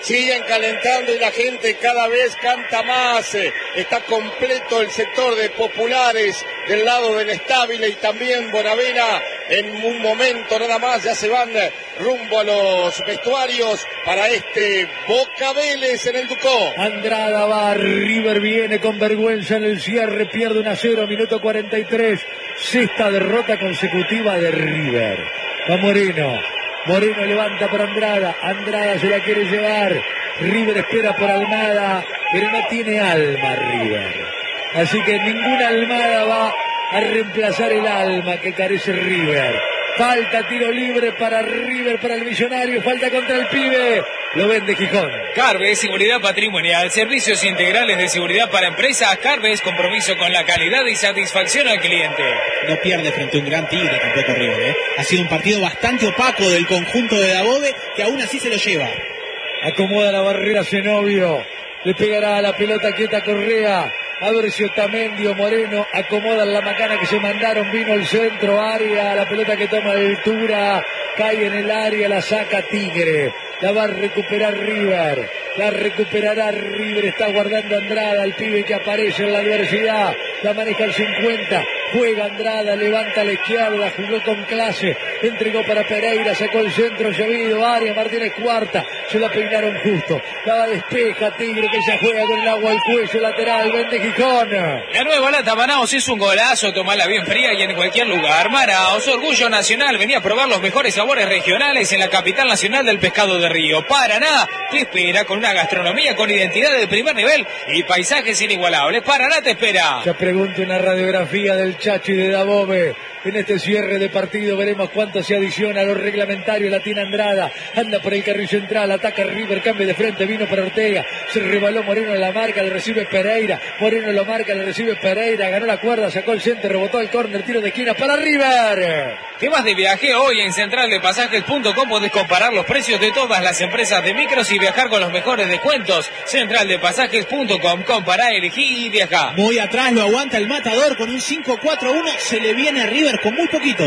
siguen calentando y la gente cada vez canta más. Está completo el sector de populares del lado del Estabile y también Bonavena. En un momento nada más ya se van rumbo a los vestuarios para este Boca Vélez en el Ducó. Andrada va, River viene con vergüenza en el cierre, pierde 1-0, minuto 43, sexta derrota consecutiva de River. Va Moreno levanta por Andrada se la quiere llevar, River espera por Almada, pero no tiene alma River, así que ninguna Almada va a reemplazar el alma que carece River. Falta tiro libre para River, para el Millonario, falta contra el pibe, lo vende Gijón. Carves, seguridad patrimonial, servicios integrales de seguridad para empresas. Carves, compromiso con la calidad y satisfacción al cliente. No pierde frente a un gran Tigre tampoco River, Ha sido un partido bastante opaco del conjunto de Dabove, que aún así se lo lleva. Acomoda la barrera Zenobio, le pegará a la pelota quieta Correa. A ver si Otamendi o Moreno acomodan la macana que se mandaron, vino el centro, área, la pelota que toma altura, cae en el área, la saca Tigre, la va a recuperar River, la recuperará River, está guardando Andrada, el pibe que aparece en la adversidad, la maneja el 50, juega Andrada, levanta a la izquierda, jugó con clase, entregó para Pereira, sacó el centro, llovido, área, Martínez cuarta, se la peinaron justo, la despeja Tigre que ya juega con el agua al cuello, lateral, vende Gijón. La nueva lata Manaos es un golazo, tomala bien fría y en cualquier lugar. Manaos, orgullo nacional, venía a probar los mejores sabores regionales en la capital nacional del pescado de río. Paraná, te espera con una gastronomía con identidad de primer nivel y paisajes inigualables. Paraná te espera. Ya pregunto una radiografía del Chacho y de Dabove. En este cierre de partido veremos cuánto se adiciona a los reglamentarios. La tiene Andrada, anda por el carril central, ataca River, cambio de frente, vino para Ortega, se rebaló Moreno en la marca, le recibe Pereira, Moreno lo marca, le recibe Pereira, ganó la cuerda, sacó el centro, rebotó el córner, tiro de esquina para River. ¿Qué más de viaje? Hoy en centraldepasajes.com podés comparar los precios de todas las empresas de micros y viajar con los mejores descuentos. Centraldepasajes.com, compará, elegí y viajá. Muy atrás lo aguanta el Matador con un 5-4-1, se le viene a River con muy poquito.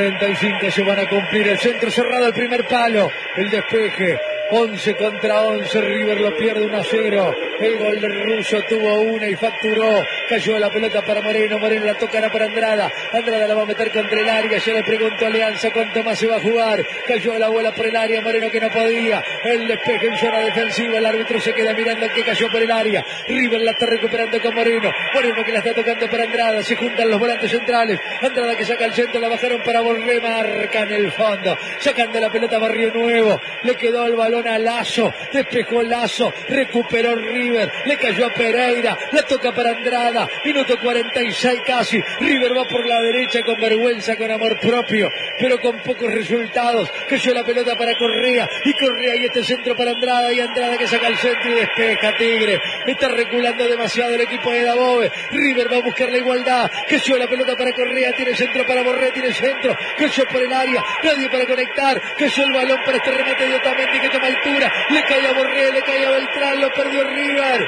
45 se van a cumplir, el centro cerrado, el primer palo, el despeje. 11 contra 11, River lo pierde 1-0. El gol del ruso tuvo una y facturó. Cayó la pelota para Moreno, Moreno la tocará para Andrada. Andrada la va a meter contra el área. Ya le preguntó a Alianza cuánto más se va a jugar. Cayó la bola por el área, Moreno que no podía. El despeje en zona defensiva, el árbitro se queda mirando al que cayó por el área. River la está recuperando con Moreno. Moreno que la está tocando para Andrada. Se juntan los volantes centrales. Andrada que saca el centro, la bajaron para Borré, marca en el fondo. Sacando la pelota Barrio Nuevo. Le quedó el balón a Lazo, despejó Lazo, recuperó River, le cayó a Pereira, la toca para Andrada, minuto 46 casi, River va por la derecha con vergüenza, con amor propio, pero con pocos resultados, cayó la pelota para Correa, y Correa y este centro para Andrada, y Andrada que saca el centro y despeja Tigre, está reculando demasiado el equipo de Dabove, River va a buscar la igualdad, cayó la pelota para Correa, tiene centro para Borré, tiene centro, cayó por el área, nadie para conectar, cayó el balón para este remate de Otamendi que toma altura, le cae a Borré, le cae a Beltrán, lo perdió River,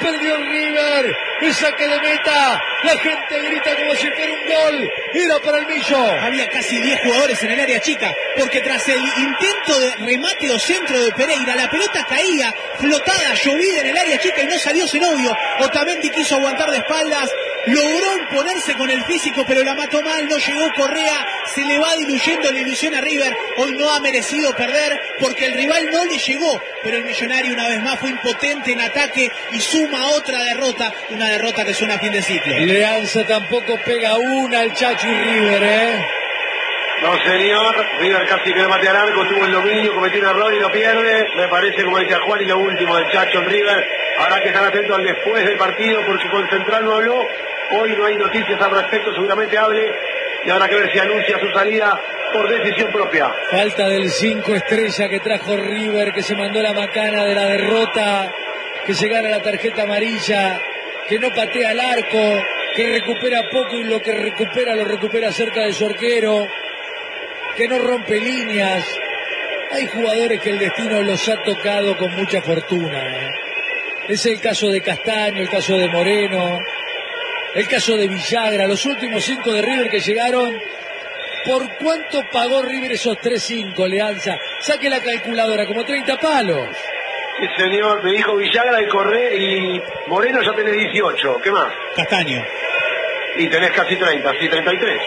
el saque de meta, la gente grita como si fuera un gol, era para el Millo. Había casi 10 jugadores en el área chica, porque tras el intento de remate o centro de Pereira, la pelota caía, flotada, llovida en el área chica y no salió Zenobio. Otamendi quiso aguantar de espaldas, logró imponerse con el físico, pero la mató mal, no llegó Correa, se le va diluyendo la ilusión a River, hoy no ha merecido perder, porque el rival no le llegó, pero el Millonario una vez más fue impotente en ataque y suma otra derrota, una derrota que suena a fin de ciclo. Alianza tampoco pega una al Chacho y River, No señor, River casi que mate al arco, tuvo el dominio, cometió un error y lo pierde. Me parece, como decía Juan, y lo último del Chacho en River. Habrá que estar atento al después del partido porque con Central no habló. Hoy no hay noticias al respecto, seguramente hable. Y habrá que ver si anuncia su salida por decisión propia. Falta del 5 estrella que trajo River, que se mandó la macana de la derrota, que se gana la tarjeta amarilla, que no patea al arco, que recupera poco y lo que recupera lo recupera cerca de su arquero, que no rompe líneas. Hay jugadores que el destino los ha tocado con mucha fortuna. Es el caso de Castaño, el caso de Moreno, el caso de Villagra, los últimos 5 de River que llegaron. ¿Por cuánto pagó River esos 3-5, Leanza? Saque la calculadora, como 30 palos. Sí, señor, me dijo Villagra y Correa y Moreno ya tenés 18. ¿Qué más? Castaño. Y tenés casi 30, sí, 33.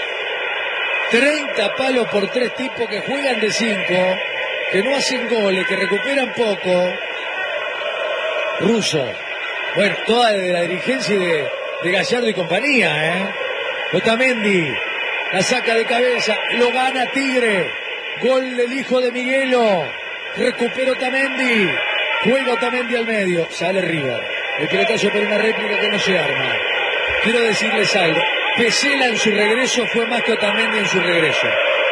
30 palos por 3 tipos que juegan de 5, que no hacen goles, que recuperan poco. Russo. Bueno, toda de la dirigencia de Gallardo y compañía, ¿eh? Otamendi la saca de cabeza, lo gana Tigre. Gol del hijo de Miguelo. Recupera Otamendi. Juega Otamendi al medio. Sale River. El pelotazo por una réplica que no se arma. Quiero decirles algo. Pesela en su regreso fue más que Otamendi en su regreso.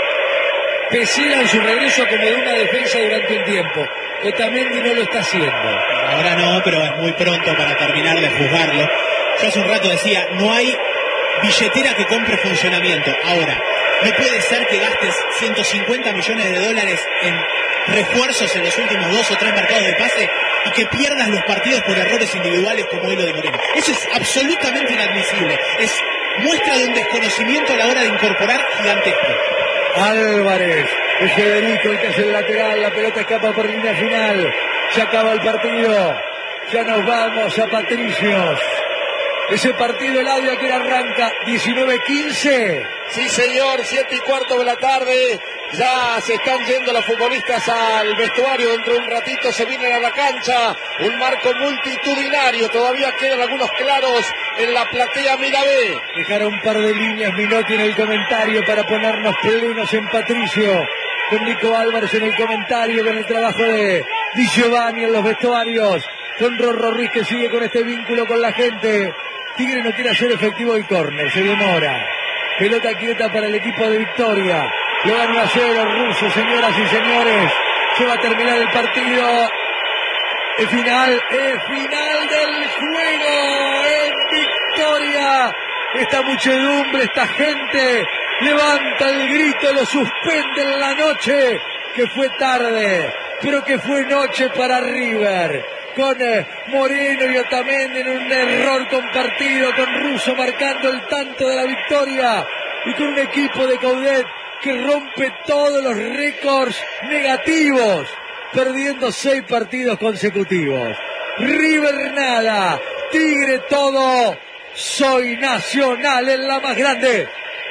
Pesela en su regreso acomodó una defensa durante un tiempo. Otamendi no lo está haciendo. Ahora no, pero es muy pronto para terminar de juzgarlo. Yo hace un rato decía, no hay billetera que compre funcionamiento. Ahora, no puede ser que gastes 150 millones de dólares en refuerzos en los últimos 2 o 3 mercados de pase y que pierdas los partidos por errores individuales como hoy lo de Moreno. Eso es absolutamente inadmisible. Es muestra de un desconocimiento a la hora de incorporar gigantesco. Álvarez, es Federico el que hace el lateral, la pelota escapa por línea final. Se acaba el partido. Ya nos vamos a Patricios. Ese partido, Eladio, que arranca 19-15. Sí, señor, 7:15 de la tarde. Ya se están yendo los futbolistas al vestuario. Dentro de un ratito se vienen a la cancha. Un marco multitudinario. Todavía quedan algunos claros en la platea Mirabé. Dejaron un par de líneas Minotti en el comentario para ponernos plenos en Patricio. Con Nico Álvarez en el comentario, con el trabajo de Di Giovanni en los vestuarios. Con Rorro Ruiz que sigue con este vínculo con la gente. Tigre no quiere hacer efectivo el córner, se demora. Pelota quieta para el equipo de Victoria. Lo gana 1-0 Russo, señoras y señores. Se va a terminar el partido. El final del juego en Victoria. Esta muchedumbre, esta gente levanta el grito, lo suspende en la noche, que fue tarde, pero que fue noche para River. Con Moreno y Otamendi en un error compartido, con Russo marcando el tanto de la victoria y con un equipo de Coudet que rompe todos los récords negativos, perdiendo 6 partidos consecutivos. River nada, Tigre todo. Soy Nacional en la más grande.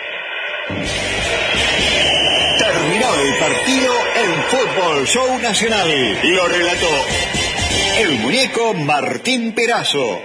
Terminado el partido en Fútbol Show Nacional. Lo relató el muñeco Martín Perazo.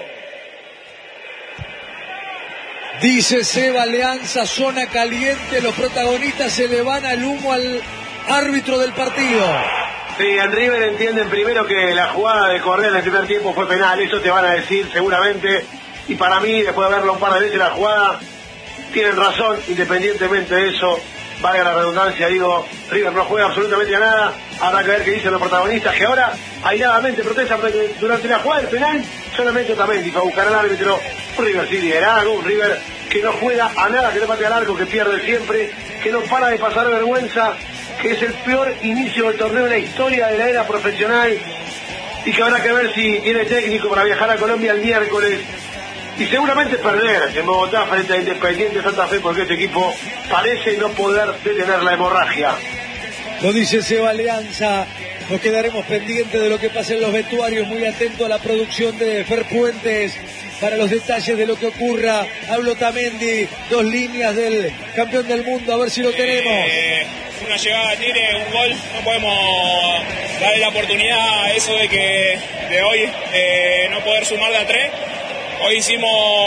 Dice Seba Alianza, zona caliente, los protagonistas se le van al humo al árbitro del partido. Sí, en River entienden primero que la jugada de Correa en el primer tiempo fue penal, eso te van a decir seguramente. Y para mí, después de verlo un par de veces la jugada, tienen razón, independientemente de eso, valga la redundancia, digo, River no juega absolutamente a nada, habrá que ver qué dicen los protagonistas, que ahora airadamente protestan durante la jugada del penal, solamente Otamendi fue a buscar al árbitro. Un River sin liderazgo, un River que no juega a nada, que no patea al arco, que pierde siempre, que no para de pasar vergüenza, que es el peor inicio del torneo en la historia de la era profesional, y que habrá que ver si tiene técnico para viajar a Colombia el miércoles. Y seguramente perder en Bogotá frente a Independiente Santa Fe, porque este equipo parece no poder detener la hemorragia. Lo dice Seba Alianza. Nos quedaremos pendientes de lo que pasa en los vestuarios, muy atento a la producción de Fer Puentes para los detalles de lo que ocurra. Hablo Otamendi, 2 líneas del campeón del mundo, a ver si lo tenemos. Una llegada a Tigre, un gol, no podemos darle la oportunidad a eso de que de hoy no poder sumar de a 3. Hoy hicimos,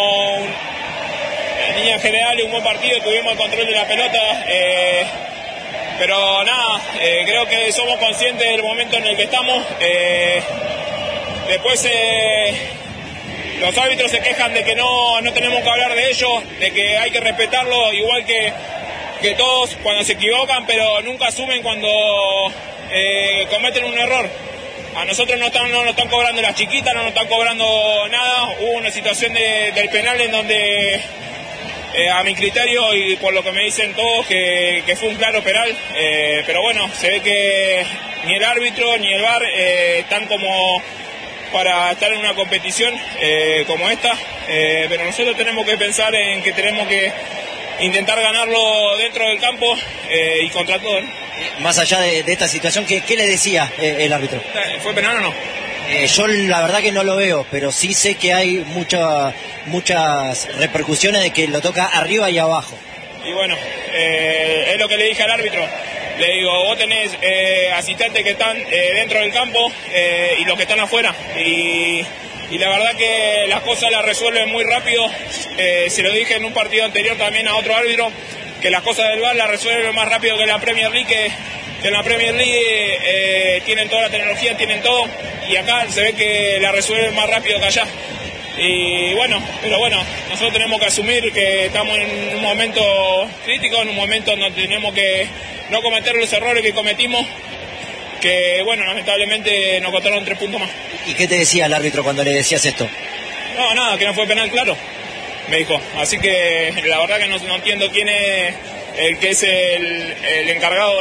en líneas generales, un buen partido, tuvimos el control de la pelota, pero nada, creo que somos conscientes del momento en el que estamos. Después los árbitros se quejan de que no tenemos que hablar de ellos, de que hay que respetarlo, igual que todos cuando se equivocan, pero nunca asumen cuando cometen un error. A nosotros no nos están cobrando las chiquitas, no nos están cobrando nada. Hubo una situación del penal en donde, a mi criterio y por lo que me dicen todos, que fue un claro penal. Pero bueno, se ve que ni el árbitro ni el VAR están como para estar en una competición como esta. Pero nosotros tenemos que pensar en que tenemos que intentar ganarlo dentro del campo y contra todo, ¿no? Más allá de esta situación, ¿qué le decía el árbitro? ¿Fue penal o no? Yo la verdad que no lo veo, pero sí sé que hay muchas repercusiones de que lo toca arriba y abajo. Y bueno, es lo que le dije al árbitro. Le digo, vos tenés asistentes que están dentro del campo y los que están afuera. Y la verdad que las cosas las resuelven muy rápido. Se lo dije en un partido anterior también a otro árbitro, que las cosas del VAR las resuelven más rápido que en la Premier League, que en la Premier League tienen toda la tecnología, tienen todo, y acá se ve que la resuelven más rápido que allá. Y bueno, pero bueno, nosotros tenemos que asumir que estamos en un momento crítico, en un momento donde tenemos que no cometer los errores que cometimos, que bueno, lamentablemente nos costaron 3 puntos más. ¿Y qué te decía el árbitro cuando le decías esto? No, nada, que no fue penal, claro, me dijo. Así que la verdad que no entiendo quién es el que es el encargado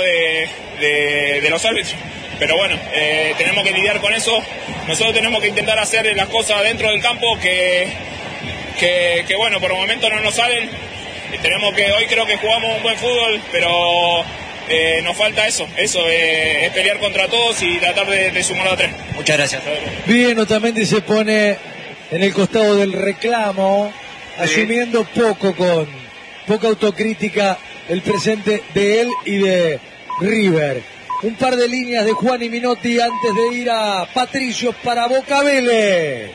de los árbitros. Pero bueno, tenemos que lidiar con eso. Nosotros tenemos que intentar hacer las cosas dentro del campo que bueno, por el momento no nos salen. Hoy creo que jugamos un buen fútbol, pero nos falta eso es pelear contra todos y tratar de sumar a 3. Muchas gracias. Bien, Otamendi se pone en el costado del reclamo, asumiendo con poca autocrítica el presente de él y de River. Un par de líneas de Juan y Minotti antes de ir a Patricios para Boca Vélez.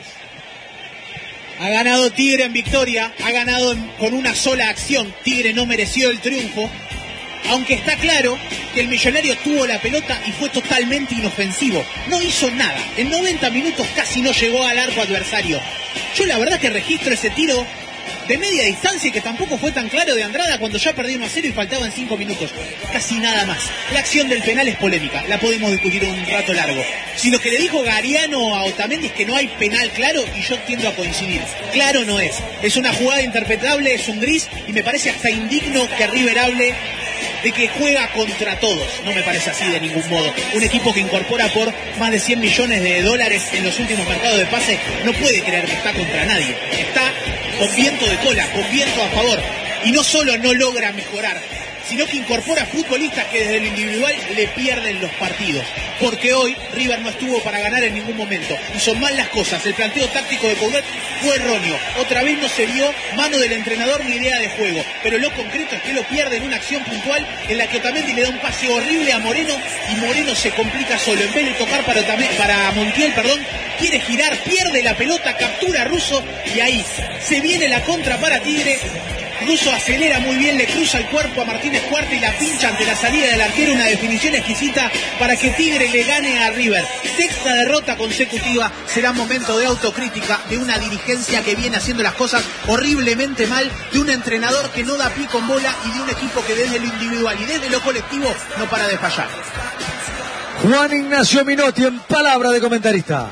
Ha ganado Tigre en victoria, ha ganado con una sola acción. Tigre no mereció el triunfo, aunque está claro que el Millonario tuvo la pelota y fue totalmente inofensivo. No hizo nada, en 90 minutos casi no llegó al arco adversario. Yo la verdad que registro ese tiro de media distancia y que tampoco fue tan claro de Andrada cuando ya perdió 1-0 y faltaban 5 minutos. Casi nada más. La acción del penal es polémica, la podemos discutir un rato largo. Si lo que le dijo Gariano a Otamendi es que no hay penal claro, y yo tiendo a coincidir. Claro no es. Es una jugada interpretable, es un gris, y me parece hasta indigno que River hable de que juega contra todos. No me parece así de ningún modo. Un equipo que incorpora por más de 100 millones de dólares en los últimos mercados de pase no puede creer que está contra nadie. Está con viento de cola, con viento a favor. Y no solo no logra mejorar, sino que incorpora futbolistas que desde lo individual le pierden los partidos. Porque hoy River no estuvo para ganar en ningún momento. Y son mal las cosas. El planteo táctico de Coudet fue erróneo. Otra vez no se vio mano del entrenador ni idea de juego. Pero lo concreto es que lo pierde en una acción puntual en la que Otamendi le da un pase horrible a Moreno y Moreno se complica solo. En vez de tocar para Montiel, quiere girar, pierde la pelota, captura a Russo y ahí se viene la contra para Tigre. Russo acelera muy bien, le cruza el cuerpo a Martínez Cuarta y la pincha ante la salida del arquero. Una definición exquisita para que Tigre le gane a River. 6ª derrota consecutiva. Será momento de autocrítica de una dirigencia que viene haciendo las cosas horriblemente mal, de un entrenador que no da pie con bola y de un equipo que desde lo individual y desde lo colectivo no para de fallar. Juan Ignacio Minotti en palabra de comentarista.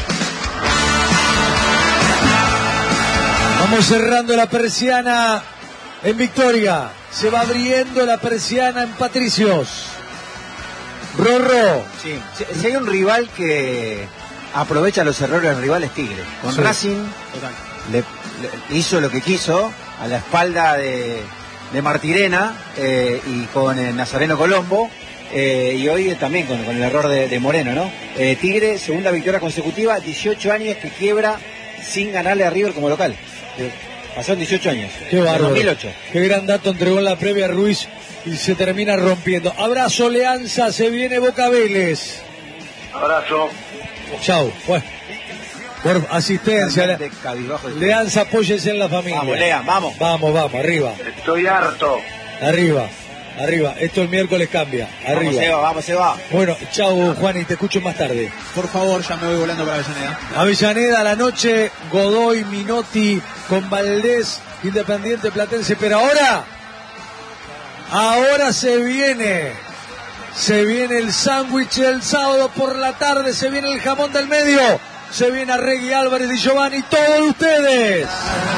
Vamos cerrando la persiana en Victoria. Se va abriendo la persiana en Patricios. Rorro. Sí, si hay un rival que aprovecha los errores del rival es Tigre. Con Racing le hizo lo que quiso a la espalda de Martirena y con Nazareno Colombo. Y hoy también con el error de Moreno, ¿no? Tigre, segunda victoria consecutiva, 18 años que quiebra sin ganarle a River como local. Pasaron 18 años. Qué bárbaro. 2008. Qué gran dato entregó en la previa Ruiz y se termina rompiendo. Abrazo, Leanza, se viene Boca Vélez. Abrazo. Chau. Bueno, por asistencia. Leanza, apóyese en la familia. Vamos, Lean, vamos. Vamos, arriba. Estoy harto. Arriba. Esto el miércoles cambia. Arriba. Vamos, se va. Bueno, chau, Juan, y te escucho más tarde. Por favor, ya me voy volando para Avellaneda. Avellaneda a la noche, Godoy, Minotti, con Valdés, Independiente Platense. Pero ahora se viene el sándwich el sábado por la tarde, se viene el jamón del medio, se viene Arregui, Álvarez y Giovanni, todos ustedes.